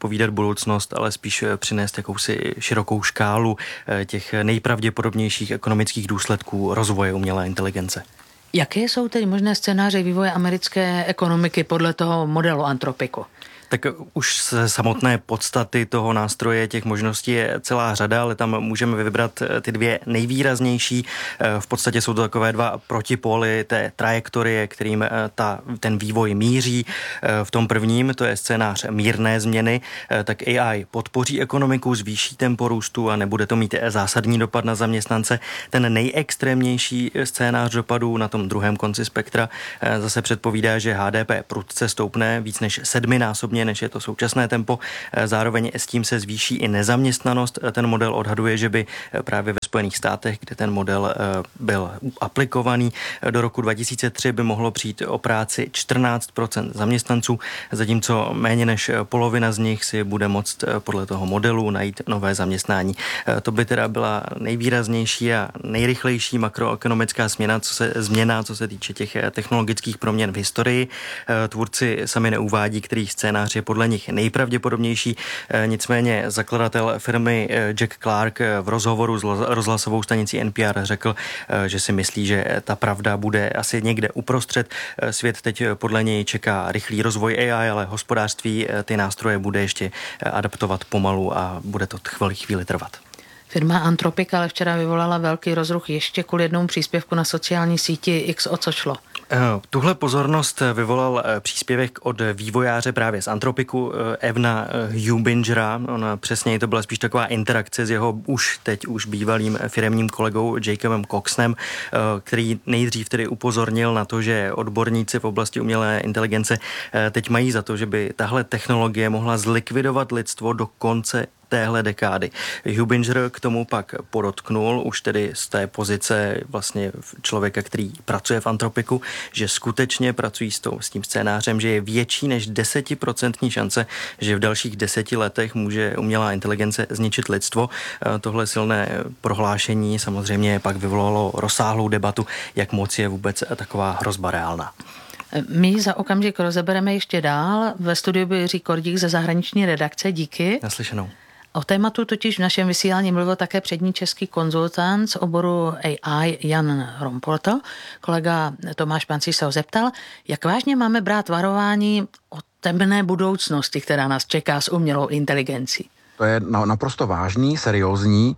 předpovídat budoucnost, ale spíš přinést jakousi širokou škálu těch nejpravděpodobnějších ekonomických důsledků rozvoje umělé inteligence. Jaké jsou tedy možné scénáře vývoje americké ekonomiky podle toho modelu Anthropicu? Tak už ze samotné podstaty toho nástroje těch možností je celá řada, ale tam můžeme vybrat ty dvě nejvýraznější. V podstatě jsou to takové dva protipóly té trajektorie, kterým ta, ten vývoj míří. V tom prvním, to je scénář mírné změny, tak A I podpoří ekonomiku, zvýší tempo růstu a nebude to mít zásadní dopad na zaměstnance. Ten nejextrémnější scénář dopadů na tom druhém konci spektra zase předpovídá, že H D P prudce stoupne víc než sedminásobně, než je to současné tempo. Zároveň s tím se zvýší i nezaměstnanost. Ten model odhaduje, že by právě ve Spojených státech, kde ten model byl aplikovaný, do roku dva tisíce tři by mohlo přijít o práci čtrnáct procent zaměstnanců, zatímco méně než polovina z nich si bude moct podle toho modelu najít nové zaměstnání. To by teda byla nejvýraznější a nejrychlejší makroekonomická změna, co se, změna, co se týče těch technologických proměn v historii. Tvůrci sami neuvádí, který scénář je podle nich nejpravděpodobnější. Nicméně zakladatel firmy Jack Clark v rozhovoru s rozhlasovou stanicí N P R řekl, že si myslí, že ta pravda bude asi někde uprostřed. Svět teď podle něj čeká rychlý rozvoj A I, ale hospodářství ty nástroje bude ještě adaptovat pomalu a bude to chvíli, chvíli trvat. Firma Anthropic ale včera vyvolala velký rozruch ještě kvůli jednomu příspěvku na sociální síti X. O co šlo? Tuhle pozornost vyvolal příspěvek od vývojáře právě z Anthropicu, Evna Hubingera. Ona přesněji to byla spíš taková interakce s jeho už teď už bývalým firemním kolegou Jacobem Coxnem, který nejdřív tedy upozornil na to, že odborníci v oblasti umělé inteligence teď mají za to, že by tahle technologie mohla zlikvidovat lidstvo do konce téhle dekády. Hubinger k tomu pak podotknul, už tedy z té pozice vlastně člověka, který pracuje v Anthropicu, že skutečně pracují s, tou, s tím scénářem, že je větší než desetiprocentní šance, že v dalších deseti letech může umělá inteligence zničit lidstvo. Tohle silné prohlášení samozřejmě pak vyvolalo rozsáhlou debatu, jak moc je vůbec taková hrozba reálná. My za okamžik rozebereme ještě dál. Ve studiu byl Jiří Kordík ze zahraniční redakce. Díky. Naslyšenou. O tématu totiž v našem vysílání mluvil také přední český konzultant z oboru A I Jan Romporto. Kolega Tomáš Pancíř se ho zeptal, jak vážně máme brát varování o temné budoucnosti, která nás čeká s umělou inteligencí. To je naprosto vážný, seriózní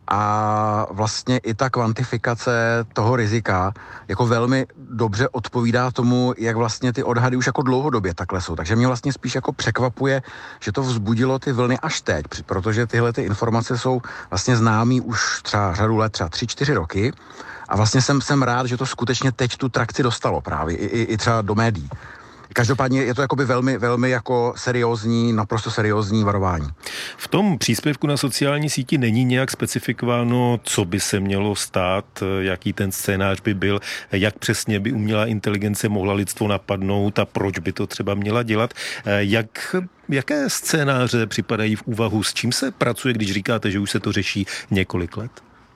a vlastně i ta kvantifikace toho rizika jako velmi dobře odpovídá tomu, jak vlastně ty odhady už jako dlouhodobě takhle jsou. Takže mě vlastně spíš jako překvapuje, že to vzbudilo ty vlny až teď, protože tyhle ty informace jsou vlastně známý už třeba řadu let, třeba tři, čtyři roky a vlastně jsem, jsem rád, že to skutečně teď tu trakci dostalo právě i, i, i třeba do médií. Každopádně je to jakoby velmi, velmi jako seriózní, naprosto seriózní varování. V tom příspěvku na sociální síti není nějak specifikováno, co by se mělo stát, jaký ten scénář by byl, jak přesně by umělá inteligence mohla lidstvo napadnout a proč by to třeba měla dělat. Jak, jaké scénáře připadají v úvahu, s čím se pracuje, když říkáte, že už se to řeší několik let?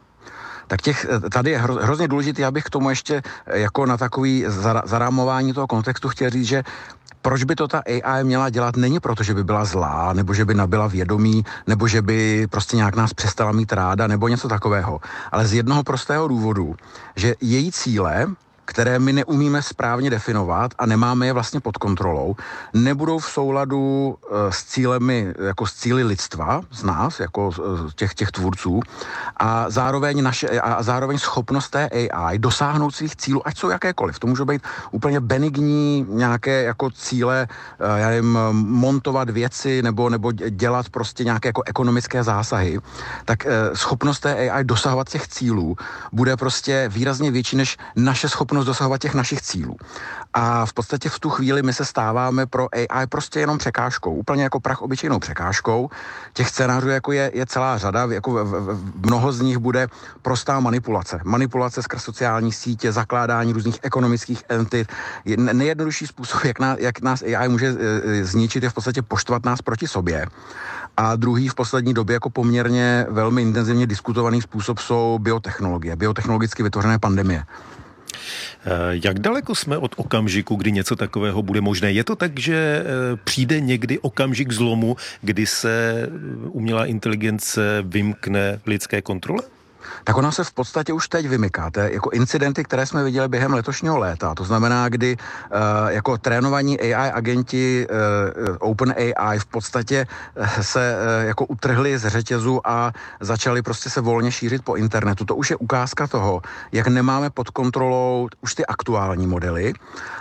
Tak těch, tady je hro, hrozně důležité, abych k tomu ještě jako na takový zarámování toho kontextu chtěl říct, že proč by to ta A I měla dělat, není proto, že by byla zlá, nebo že by nabyla vědomí, nebo že by prostě nějak nás přestala mít ráda, nebo něco takového. Ale z jednoho prostého důvodu, že její cíle, které my neumíme správně definovat a nemáme je vlastně pod kontrolou, nebudou v souladu s cílemi, jako s cíli lidstva, z nás, jako těch, těch tvůrců, a zároveň, naše, a zároveň schopnost té A I dosáhnout svých cílů, ať jsou jakékoliv. To můžou být úplně benigní nějaké jako cíle, já nevím, montovat věci nebo, nebo dělat prostě nějaké jako ekonomické zásahy, tak schopnost té A I dosahovat těch cílů bude prostě výrazně větší než naše schopnost dosahovat těch našich cílů. A v podstatě v tu chvíli my se stáváme pro A I prostě jenom překážkou, úplně jako prach obyčejnou překážkou. Těch scénářů jako je, je celá řada, jako v, v, mnoho z nich bude prostá manipulace. Manipulace skrz sociální sítě, zakládání různých ekonomických entit. Nejjednodušší způsob, jak nás, jak nás A I může e, zničit, je v podstatě poštvat nás proti sobě. A druhý v poslední době jako poměrně velmi intenzivně diskutovaný způsob jsou biotechnologie, biotechnologicky vytvořené pandemie. Jak daleko jsme od okamžiku, kdy něco takového bude možné? Je to tak, že přijde někdy okamžik zlomu, kdy se umělá inteligence vymkne lidské kontrole? Tak ona se v podstatě už teď vymyká. To je jako incidenty, které jsme viděli během letošního léta. To znamená, kdy uh, jako trénovaní A I agenti uh, OpenAI v podstatě uh, se uh, jako utrhli z řetězu a začali prostě se volně šířit po internetu. To už je ukázka toho, jak nemáme pod kontrolou už ty aktuální modely.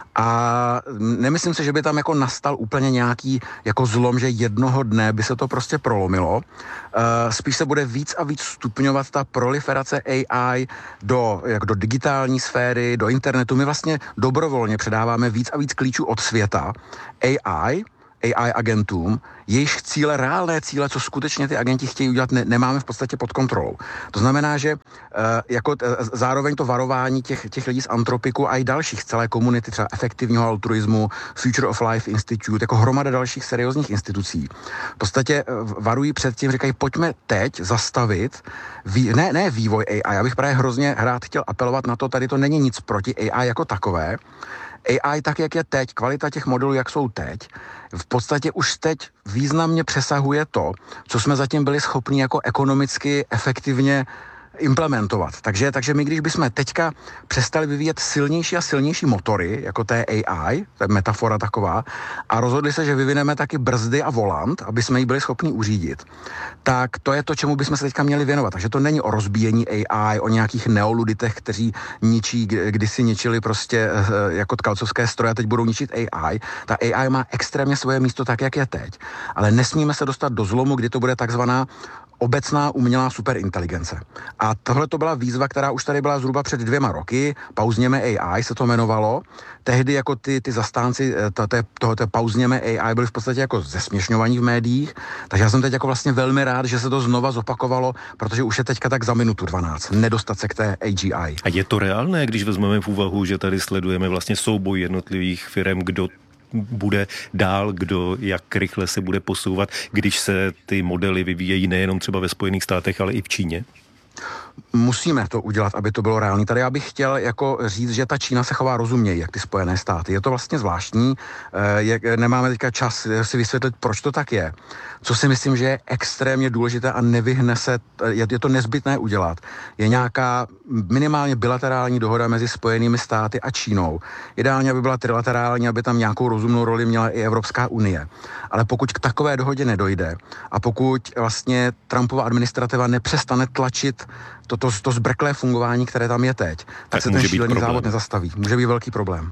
A nemyslím si, že by tam jako nastal úplně nějaký jako zlom, že jednoho dne by se to prostě prolomilo. Uh, spíš se bude víc a víc stupňovat ta proliferace A I do, jak do digitální sféry, do internetu. My vlastně dobrovolně předáváme víc a víc klíčů od světa A I, A I agentům, jejich cíle, reálné cíle, co skutečně ty agenti chtějí udělat, ne, nemáme v podstatě pod kontrolou. To znamená, že uh, jako t, zároveň to varování těch, těch lidí z Anthropicu a i dalších, celé komunity, třeba efektivního altruismu, Future of Life Institute, jako hromada dalších seriózních institucí, v podstatě uh, varují před tím, říkají, pojďme teď zastavit, vý, ne, ne vývoj A I, já bych právě hrozně rád chtěl apelovat na to, tady to není nic proti A I jako takové, A I tak, jak je teď, kvalita těch modelů, jak jsou teď, v podstatě už teď významně přesahuje to, co jsme zatím byli schopni jako ekonomicky efektivně implementovat. Takže, takže my, když bychom teďka přestali vyvíjet silnější a silnější motory, jako té A I, to je metafora taková, a rozhodli se, že vyvineme taky brzdy a volant, aby jsme ji byli schopni uřídit, tak to je to, čemu bychom se teďka měli věnovat. Takže to není o rozbíjení A I, o nějakých neoluditech, kteří ničí, kdysi ničili prostě jako tkalcovské stroje a teď budou ničit A I. Ta A I má extrémně svoje místo tak, jak je teď. Ale nesmíme se dostat do zlomu, kdy to bude takzvaná obecná umělá superinteligence. A tohle to byla výzva, která už tady byla zhruba před dvěma roky. Pauzněme A I se to jmenovalo. Tehdy jako ty, ty zastánci tohoto pauzněme A I byli v podstatě jako zesměšňovaní v médiích. Takže já jsem teď jako vlastně velmi rád, že se to znova zopakovalo, protože už je teďka tak za minutu dvanáct. Nedostat se k té A G I. A je to reálné, když vezmeme v úvahu, že tady sledujeme vlastně souboj jednotlivých firem, kdo bude dál, kdo jak rychle se bude posouvat, když se ty modely vyvíjejí nejenom třeba ve Spojených státech, ale i v Číně? Musíme to udělat, aby to bylo reálné. Tady já bych chtěl jako říct, že ta Čína se chová rozuměji, jak ty Spojené státy. Je to vlastně zvláštní. Jak nemáme teďka čas si vysvětlit, proč to tak je. Co si myslím, že je extrémně důležité a nevyhne se, je to nezbytné udělat, je nějaká minimálně bilaterální dohoda mezi Spojenými státy a Čínou. Ideálně, aby byla trilaterální, aby tam nějakou rozumnou roli měla i Evropská unie. Ale pokud k takové dohodě nedojde a pokud vlastně Trumpova administrativa nepřestane tlačit to, to, to zbrklé fungování, které tam je teď, tak, tak se ten šílený závod nezastaví. Může být velký problém.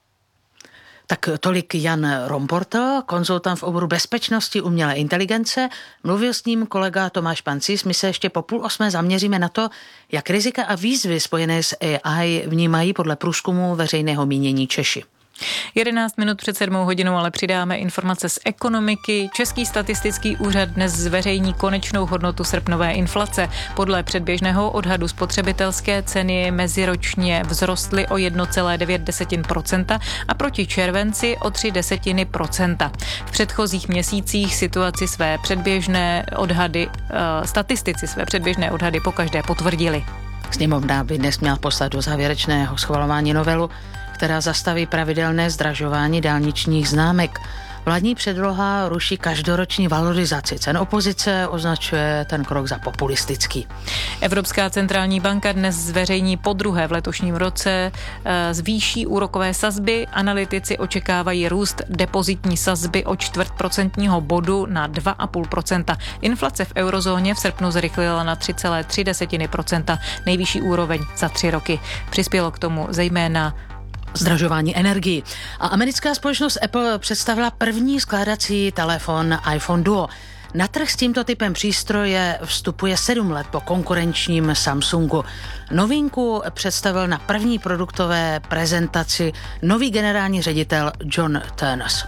Tak tolik Jan Romporto, konzultant v oboru bezpečnosti umělé inteligence. Mluvil s ním kolega Tomáš Pancis. My se ještě po půl osmé zaměříme na to, jak rizika a výzvy spojené s A I vnímají podle průzkumu veřejného mínění Češi. jedenáct minut před sedmou hodinou, ale přidáme informace z ekonomiky. Český statistický úřad dnes zveřejní konečnou hodnotu srpnové inflace. Podle předběžného odhadu spotřebitelské ceny meziročně vzrostly o jedna celá devět procenta a proti červenci o tři desetiny procenta. V předchozích měsících situaci své předběžné odhady, uh, statistici své předběžné odhady pokaždé potvrdili. Sněmovna by dnes měla poslat do závěrečného schvalování novelu, která zastaví pravidelné zdražování dálničních známek. Vládní předloha ruší každoroční valorizaci cen. Opozice označuje ten krok za populistický. Evropská centrální banka dnes zveřejní podruhé v letošním roce zvýší úrokové sazby. Analytici očekávají růst depozitní sazby o čtvrt procentního bodu na dva celá pět procenta. Inflace v eurozóně v srpnu zrychlila na tři celá tři procenta, nejvyšší úroveň za tři roky. Přispělo k tomu zejména zdražování energií. A americká společnost Apple představila první skládací telefon iPhone Duo. Na trh s tímto typem přístroje vstupuje sedm let po konkurenčním Samsungu. Novinku představil na první produktové prezentaci nový generální ředitel John Ternus.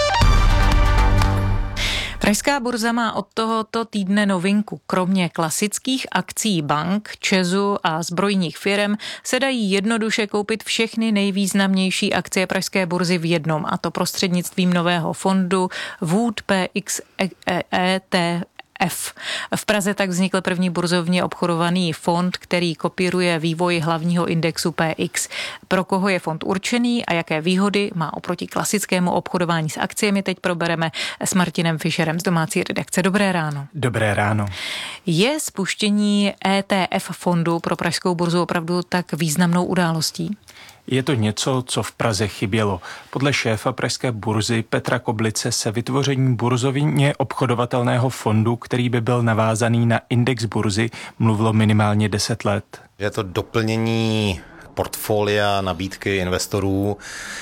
Pražská burza má od tohoto týdne novinku. Kromě klasických akcí bank, ČEZu a zbrojních firem se dají jednoduše koupit všechny nejvýznamnější akcie pražské burzy v jednom, a to prostřednictvím nového fondu Wood P X E T F. V Praze tak vznikl první burzovně obchodovaný fond, který kopíruje vývoj hlavního indexu P X. Pro koho je fond určený a jaké výhody má oproti klasickému obchodování s akciemi, teď probereme s Martinem Fischerem z domácí redakce. Dobré ráno. Dobré ráno. Je spuštění E T F fondu pro pražskou burzu opravdu tak významnou událostí? Je to něco, co v Praze chybělo. Podle šéfa pražské burzy Petra Koblice se vytvoření burzovně obchodovatelného fondu, který by byl navázaný na index burzy, mluvilo minimálně deset let. Je to doplnění portfolia nabídky investorů,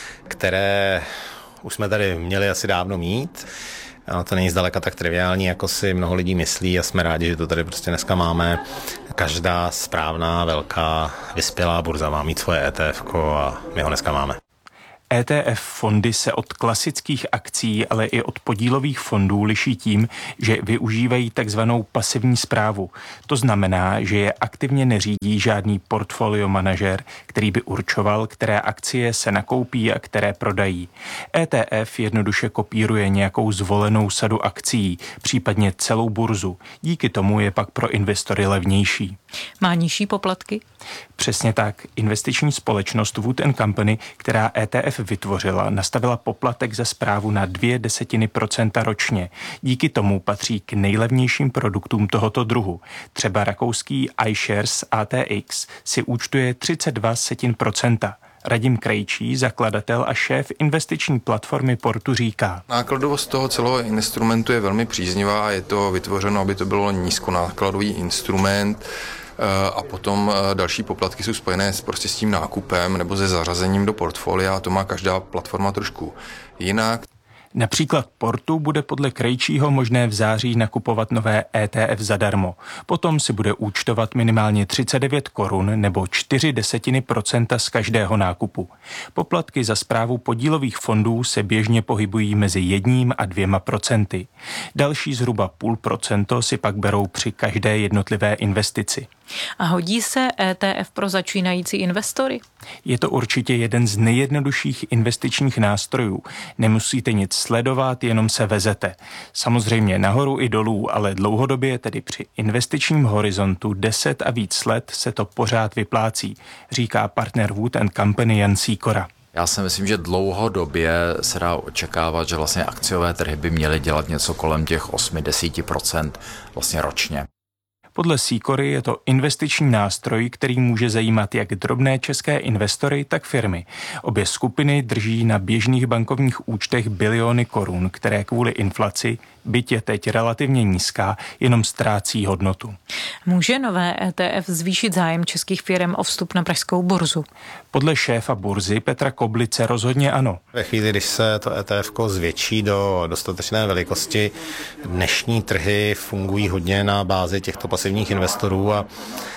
které už jsme tady měli asi dávno mít. A to není zdaleka tak triviální, jako si mnoho lidí myslí a jsme rádi, že to tady prostě dneska máme. Každá správná, velká, vyspělá burza má mít svoje E T F a my ho dneska máme. E T F fondy se od klasických akcí, ale i od podílových fondů liší tím, že využívají takzvanou pasivní správu. To znamená, že je aktivně neřídí žádný portfolio manažer, který by určoval, které akcie se nakoupí a které prodají. E T F jednoduše kopíruje nějakou zvolenou sadu akcií, případně celou burzu. Díky tomu je pak pro investory levnější. Má nižší poplatky? Přesně tak. Investiční společnost Wood and Company, která E T F vytvořila, nastavila poplatek za správu na dvě desetiny procenta ročně. Díky tomu patří k nejlevnějším produktům tohoto druhu. Třeba rakouský iShares A T X si účtuje třicet dva setin procenta. Radim Krejčí, zakladatel a šéf investiční platformy Portu, říká: Nákladovost toho celého instrumentu je velmi příznivá, je to vytvořeno, aby to bylo nízkonákladový instrument a potom další poplatky jsou spojené s, prostě s tím nákupem nebo se zařazením do portfolia a to má každá platforma trošku jinak. Například Portu bude podle Krejčího možné v září nakupovat nové E T F zadarmo. Potom si bude účtovat minimálně třicet devět korun nebo čtyři desetiny procenta z každého nákupu. Poplatky za správu podílových fondů se běžně pohybují mezi jedním a dvěma procenty. Další zhruba půl procento si pak berou při každé jednotlivé investici. A hodí se E T F pro začínající investory? Je to určitě jeden z nejjednodušších investičních nástrojů. Nemusíte nic sledovat, jenom se vezete. Samozřejmě nahoru i dolů, ale dlouhodobě, tedy při investičním horizontu deset a víc let, se to pořád vyplácí, říká partner Wood and Company Jan Sýkora. Já si myslím, že dlouhodobě se dá očekávat, že vlastně akciové trhy by měly dělat něco kolem těch osm až deset procent vlastně ročně. Podle Sýkory je to investiční nástroj, který může zajímat jak drobné české investory, tak firmy. Obě skupiny drží na běžných bankovních účtech biliony korun, které kvůli inflaci, byť je teď relativně nízká, jenom ztrácí hodnotu. Může nové E T F zvýšit zájem českých firm o vstup na pražskou burzu? Podle šéfa burzy Petra Koblice rozhodně ano. Ve chvíli, když se to E T F zvětší do dostatečné velikosti, dnešní trhy fungují hodně na bázi těchto pasivních investorů a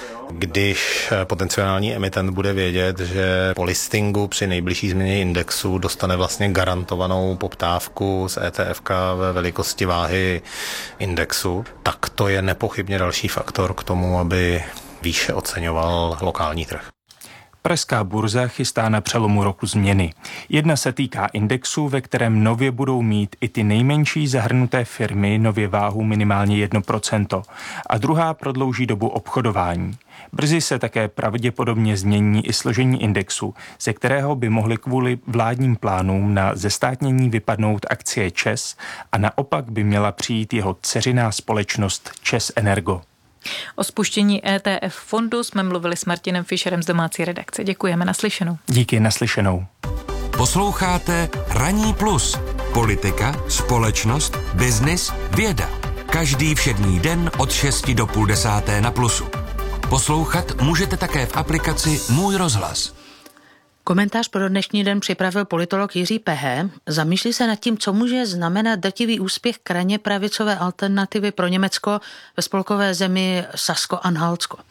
když potenciální emitent bude vědět, že po listingu při nejbližší změně indexu dostane vlastně garantovanou poptávku z E T F ve velikosti váhy indexu, tak to je nepochybně další faktor k tomu, aby výše oceňoval lokální trh. Pražská burza chystá na přelomu roku změny. Jedna se týká indexu, ve kterém nově budou mít i ty nejmenší zahrnuté firmy nově váhu minimálně jedno procento. A druhá prodlouží dobu obchodování. Brzy se také pravděpodobně změní i složení indexu, ze kterého by mohly kvůli vládním plánům na zestátnění vypadnout akcie ČEZ a naopak by měla přijít jeho dceřiná společnost ČEZ Energo. O spuštění E T F fondu jsme mluvili s Martinem Fischerem z domácí redakce. Děkujeme, naslyšenou. Díky, naslyšenou. Posloucháte Ranní plus. Politika, společnost, biznis, věda. Každý všední den od šesti do půl desáté na Plusu. Poslouchat můžete také v aplikaci Můj rozhlas. Komentář pro dnešní den připravil politolog Jiří Pehe. Zamýšlí se nad tím, co může znamenat drtivý úspěch krajně pravicové alternativy pro Německo ve spolkové zemi Sasko-Anhaltsko.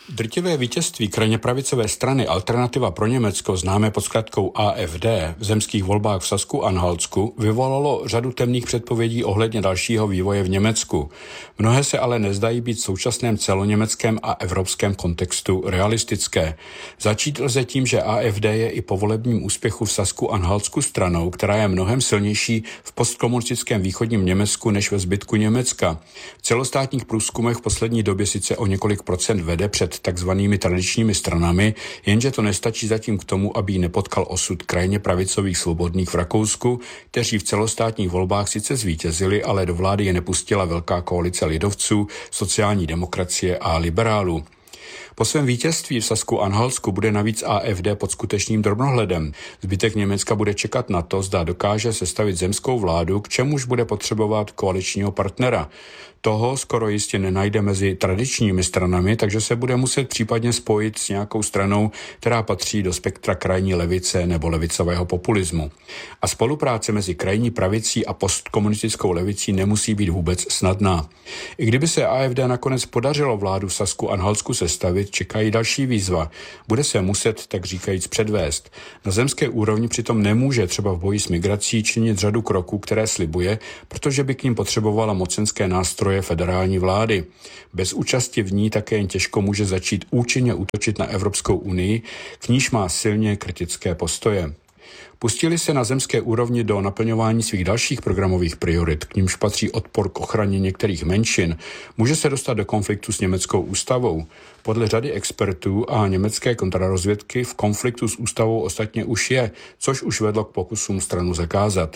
Drtivé vítězství krajně pravicové strany Alternativa pro Německo, známé pod zkratkou A F D, v zemských volbách v Sasku-Anhaltsku vyvolalo řadu temných předpovědí ohledně dalšího vývoje v Německu. Mnohé se ale nezdají být v současném celoněmeckém a evropském kontextu realistické. Začít lze tím, že A F D je i po volebním úspěchu v Sasku-Anhaltsku stranou, která je mnohem silnější v postkomunistickém východním Německu než ve zbytku Německa. V celostátních průzkumech v poslední době sice o několik procent vede před takzvanými tradičními stranami, jenže to nestačí zatím k tomu, aby jí nepotkal osud krajně pravicových svobodných v Rakousku, kteří v celostátních volbách sice zvítězili, ale do vlády je nepustila velká koalice lidovců, sociální demokracie a liberálů. Po svém vítězství v Sasku-Anhaltsku bude navíc A F D pod skutečným drobnohledem. Zbytek Německa bude čekat na to, zda dokáže sestavit zemskou vládu, k čemuž bude potřebovat koaličního partnera. Toho skoro jistě nenajde mezi tradičními stranami, takže se bude muset případně spojit s nějakou stranou, která patří do spektra krajní levice nebo levicového populismu. A spolupráce mezi krajní pravicí a postkomunistickou levicí nemusí být vůbec snadná. I kdyby se A F D nakonec podařilo vládu v Sasku-Anhaltsku sestavit, čekají další výzva. Bude se muset, tak říkajíc, předvést. Na zemské úrovni přitom nemůže třeba v boji s migrací činit řadu kroků, které slibuje, protože by k ním potřebovala mocenské nástroje federální vlády. Bez účasti v ní také jen těžko může začít účinně útočit na Evropskou unii, k níž má silně kritické postoje. Pustili se na zemské úrovni do naplňování svých dalších programových priorit, k nímž patří odpor k ochraně některých menšin, může se dostat do konfliktu s německou ústavou. Podle řady expertů a německé kontrarozvědky v konfliktu s ústavou ostatně už je, což už vedlo k pokusům stranu zakázat.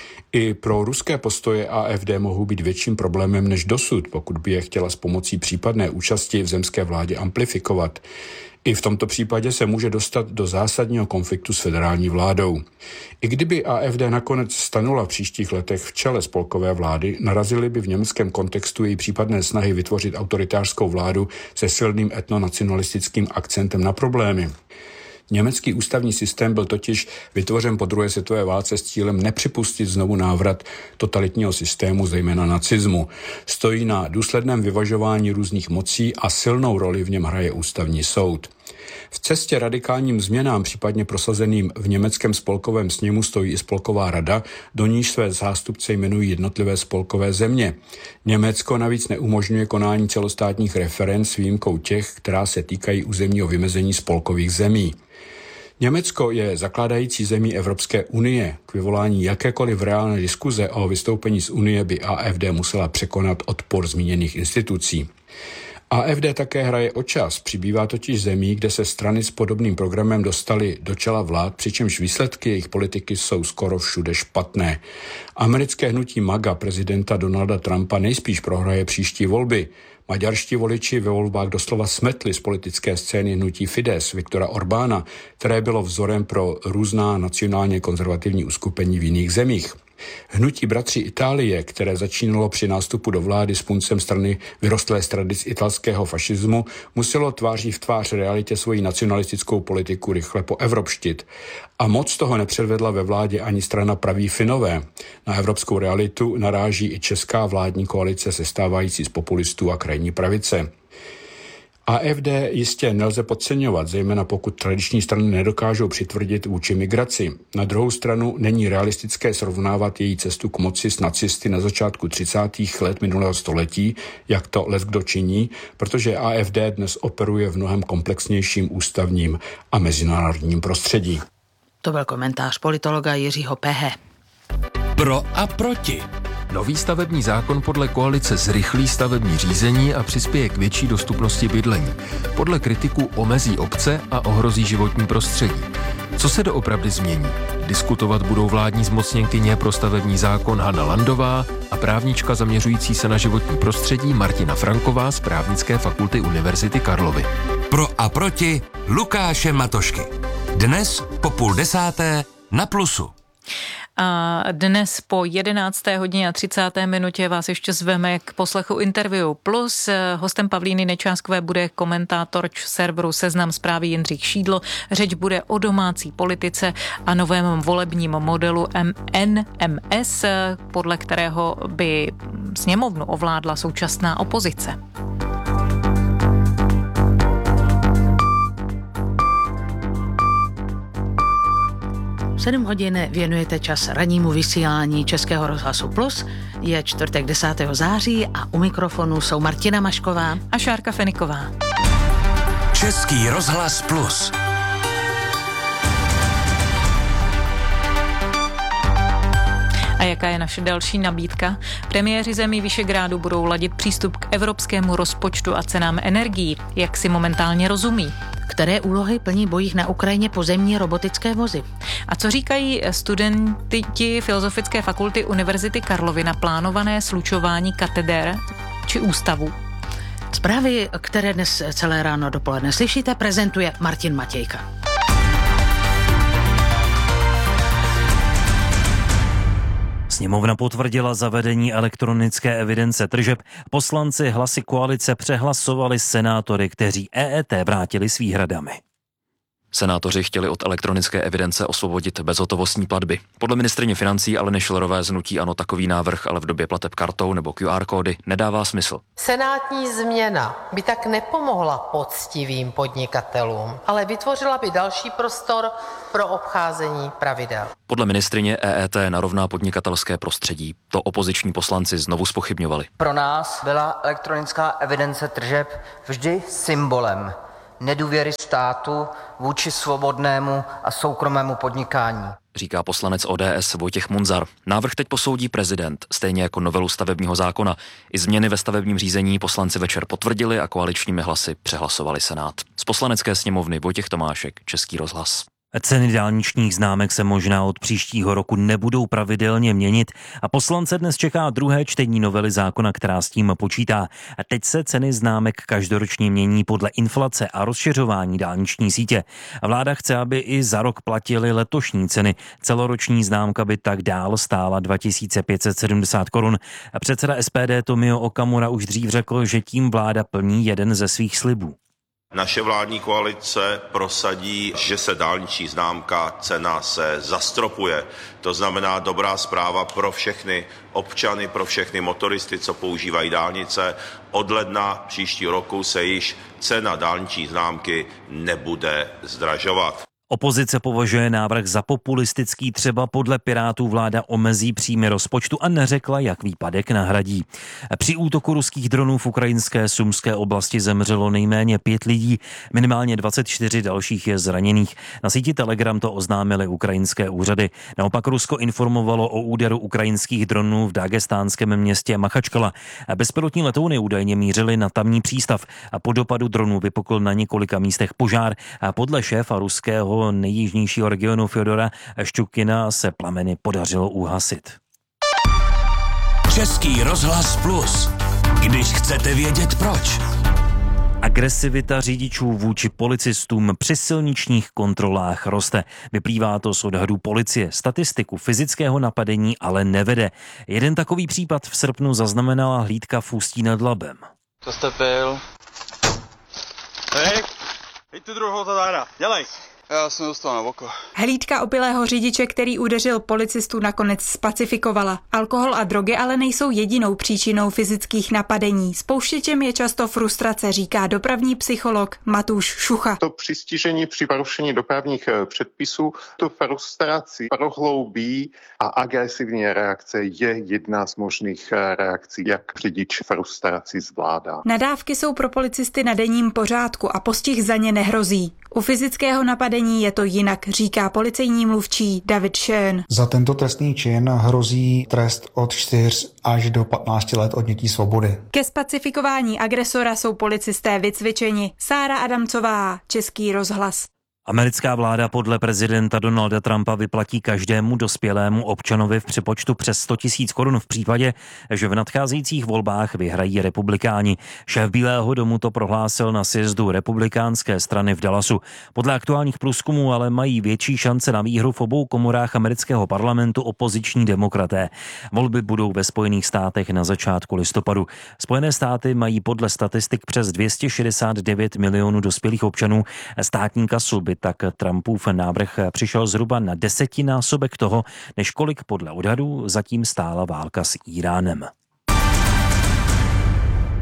I pro ruské postoje A F D mohou být větším problémem než dosud, pokud by je chtěla s pomocí případné účasti v zemské vládě amplifikovat. I v tomto případě se může dostat do zásadního konfliktu s federální vládou. I kdyby A F D nakonec stanula v příštích letech v čele spolkové vlády, narazily by v německém kontextu její případné snahy vytvořit autoritářskou vládu se silným etnonacionalistickým akcentem na problémy. Německý ústavní systém byl totiž vytvořen po druhé světové válce s cílem nepřipustit znovu návrat totalitního systému, zejména nacismu. Stojí na důsledném vyvažování různých mocí a silnou roli v něm hraje ústavní soud. V cestě radikálním změnám, případně prosazeným v německém spolkovém sněmu, stojí i spolková rada, do níž své zástupce jmenují jednotlivé spolkové země. Německo navíc neumožňuje konání celostátních referend s výjimkou těch, která se týkají územního vymezení spolkových zemí. Německo je zakládající zemí Evropské unie. K vyvolání jakékoliv reálné diskuze o vystoupení z unie by A F D musela překonat odpor zmíněných institucí. A F D také hraje o čas, přibývá totiž zemí, kde se strany s podobným programem dostaly do čela vlád, přičemž výsledky jejich politiky jsou skoro všude špatné. Americké hnutí MAGA prezidenta Donalda Trumpa nejspíš prohraje příští volby. Maďarští voliči ve volbách doslova smetli z politické scény hnutí Fidesz Viktora Orbána, které bylo vzorem pro různá nacionálně konzervativní uskupení v jiných zemích. Hnutí Bratři Itálie, které začínalo při nástupu do vlády s puncem strany vyrostlé z tradic italského fašismu, muselo tváří v tvář realitě svoji nacionalistickou politiku rychle poevropštit. A moc toho nepředvedla ve vládě ani strana Praví Finové. Na evropskou realitu naráží i česká vládní koalice sestávající z populistů a krajní pravice. A F D jistě nelze podceňovat, zejména pokud tradiční strany nedokážou přitvrdit vůči migraci. Na druhou stranu není realistické srovnávat její cestu k moci s nacisty na začátku třicátých let minulého století, jak to leckdo činí, protože A F D dnes operuje v mnohem komplexnějším ústavním a mezinárodním prostředí. To byl komentář politologa Jiřího Pehe. Pro a proti. Nový stavební zákon podle koalice zrychlí stavební řízení a přispěje k větší dostupnosti bydlení. Podle kritiků omezí obce a ohrozí životní prostředí. Co se doopravdy změní? Diskutovat budou vládní zmocněnkyně pro stavební zákon Hana Landová a právnička zaměřující se na životní prostředí Martina Franková z Právnické fakulty Univerzity Karlovy. Pro a proti Lukáše Matošky. Dnes po půl desáté na Plusu. A dnes po jedenácté hodině a třicáté minutě vás ještě zveme k poslechu Interview Plus. Hostem Pavlíny Nečáskové bude komentátor serveru Seznam Zprávy Jindřich Šídlo. Řeč bude o domácí politice a novém volebním modelu N M S, podle kterého by sněmovnu ovládla současná opozice. Sedm hodin věnujete čas rannímu vysílání Českého rozhlasu Plus. Je čtvrtek desátého září a u mikrofonu jsou Martina Mašková a Šárka Feniková. Český rozhlas Plus. A jaká je naše další nabídka? Premiéři zemí Visegrádu budou ladit přístup k evropskému rozpočtu a cenám energií. Jak si momentálně rozumí? Které úlohy plní bojích na Ukrajině pozemní robotické vozy? A co říkají studenti Filozofické fakulty Univerzity Karlovy na plánované slučování kateder či ústavů? Zprávy, které dnes celé ráno dopoledne slyšíte, prezentuje Martin Matějka. Sněmovna potvrdila zavedení elektronické evidence tržeb. Poslanci hlasy koalice přehlasovali senátory, kteří E E T vrátili s výhradami. Senátoři chtěli od elektronické evidence osvobodit bezhotovostní platby. Podle ministryně financí Aleny Schillerové z hnutí ANO takový návrh ale v době plateb kartou nebo Q R kódy nedává smysl. Senátní změna by tak nepomohla poctivým podnikatelům, ale vytvořila by další prostor pro obcházení pravidel. Podle ministryně E E T narovná podnikatelské prostředí. To opoziční poslanci znovu zpochybňovali. Pro nás byla elektronická evidence tržeb vždy symbolem nedůvěry státu vůči svobodnému a soukromému podnikání, říká poslanec O D S Vojtěch Munzar. Návrh teď posoudí prezident, stejně jako novelu stavebního zákona. I změny ve stavebním řízení poslanci večer potvrdili a koaličními hlasy přehlasovali Senát. Z poslanecké sněmovny Vojtěch Tomášek, Český rozhlas. Ceny dálničních známek se možná od příštího roku nebudou pravidelně měnit a poslance dnes čeká druhé čtení novely zákona, která s tím počítá. A teď se ceny známek každoročně mění podle inflace a rozšiřování dálniční sítě. A vláda chce, aby i za rok platily letošní ceny. Celoroční známka by tak dál stála dva tisíce pět set sedmdesát korun. A předseda S P D Tomio Okamura už dřív řekl, že tím vláda plní jeden ze svých slibů. Naše vládní koalice prosadí, že se dálniční známka, cena se zastropuje. To znamená dobrá zpráva pro všechny občany, pro všechny motoristy, co používají dálnice. Od ledna příštího roku se již cena dálniční známky nebude zdražovat. Opozice považuje návrh za populistický, třeba podle Pirátů vláda omezí příjmy rozpočtu a neřekla, jak výpadek nahradí. Při útoku ruských dronů v ukrajinské Sumské oblasti zemřelo nejméně pět lidí, minimálně dvacet čtyři dalších je zraněných. Na síti Telegram to oznámily ukrajinské úřady. Naopak Rusko informovalo o úderu ukrajinských dronů v dagestánském městě Machačkala. Bezpilotní letouny údajně mířily na tamní přístav a po dopadu dronů vypukl na několika místech požár a podle šéfa ruského nejjižnějšího regionu Fjodora Šťukina se plameny podařilo uhasit. Český rozhlas Plus. Když chcete vědět proč. Agresivita řidičů vůči policistům při silničních kontrolách roste. Vyplývá to z odhadů policie. Statistiku fyzického napadení ale nevede. Jeden takový případ v srpnu zaznamenala hlídka v Ústí nad Labem. Co jste pil? Hej, hej tu druhou zadára, dělej. Já jsem dostal na oko. Hlídka opilého řidiče, který udeřil policistu, nakonec spacifikovala. Alkohol a drogy ale nejsou jedinou příčinou fyzických napadení. Spouštěčem je často frustrace, říká dopravní psycholog Matúš Šucha. To přistižení při porušení dopravních předpisů, tu frustraci prohloubí a agresivní reakce je jedna z možných reakcí, jak řidič frustraci zvládá. Nadávky jsou pro policisty na denním pořádku a postih za ně nehrozí. U fyzického napadení je to jinak, říká policejní mluvčí David Schön. Za tento trestný čin hrozí trest od čtyř až do patnácti let odnětí svobody. Ke spacifikování agresora jsou policisté vycvičeni. Sára Adamcová, Český rozhlas. Americká vláda podle prezidenta Donalda Trumpa vyplatí každému dospělému občanovi v přepočtu přes sto tisíc korun v případě, že v nadcházejících volbách vyhrají republikáni. Šéf Bílého domu to prohlásil na sjezdu republikánské strany v Dallasu. Podle aktuálních průzkumů ale mají větší šance na výhru v obou komorách amerického parlamentu opoziční demokraté. Volby budou ve Spojených státech na začátku listopadu. Spojené státy mají podle statistik přes dvě stě šedesát devět milionů dospělých občanů. Státní kasu by tak Trumpův návrh přišel zhruba na desetinásobek toho, než kolik podle odhadů zatím stála válka s Íránem.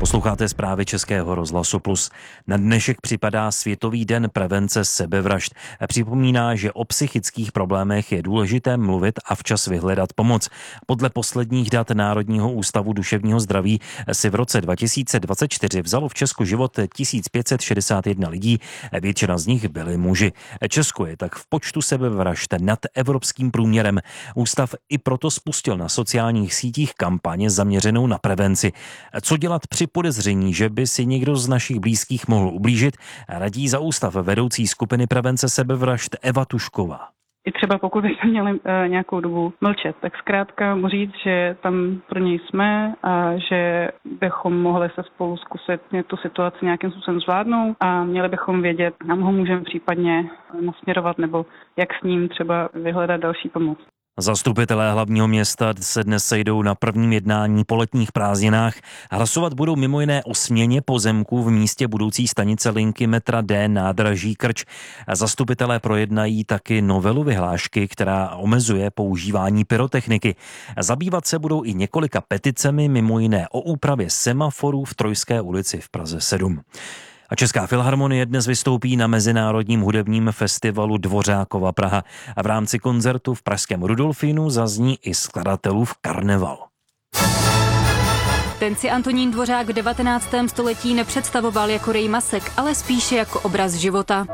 Posloucháte zprávy Českého rozhlasu Plus. Na dnešek připadá Světový den prevence sebevražd. Připomíná, že o psychických problémech je důležité mluvit a včas vyhledat pomoc. Podle posledních dat Národního ústavu duševního zdraví si v roce dva tisíce dvacet čtyři vzalo v Česku život tisíc pět set šedesát jedna lidí, většina z nich byli muži. Česko je tak v počtu sebevražd nad evropským průměrem. Ústav i proto spustil na sociálních sítích kampaně zaměřenou na prevenci. Co dělat při podezření, že by si někdo z našich blízkých mohl ublížit, radí za ústav vedoucí skupiny prevence sebevražd Eva Tušková. I třeba pokud bychom měli e, nějakou dobu mlčet, tak zkrátka mu říct, že tam pro něj jsme a že bychom mohli se spolu zkusit tu situaci nějakým způsobem zvládnout a měli bychom vědět, kam ho můžeme případně nasměrovat nebo jak s ním třeba vyhledat další pomoc. Zastupitelé hlavního města se dnes sejdou na prvním jednání po letních prázdninách. Hlasovat budou mimo jiné o směně pozemků v místě budoucí stanice linky metra D nádraží Krč. Zastupitelé projednají taky novelu vyhlášky, která omezuje používání pyrotechniky. Zabývat se budou i několika peticemi, mimo jiné o úpravě semaforů v Trojské ulici v Praze sedm. A Česká filharmonie dnes vystoupí na Mezinárodním hudebním festivalu Dvořákova Praha a v rámci koncertu v pražském Rudolfínu zazní i skladatelův Karneval. Ten si Antonín Dvořák v devatenáctém století nepředstavoval jako rej masek, ale spíše jako obraz života.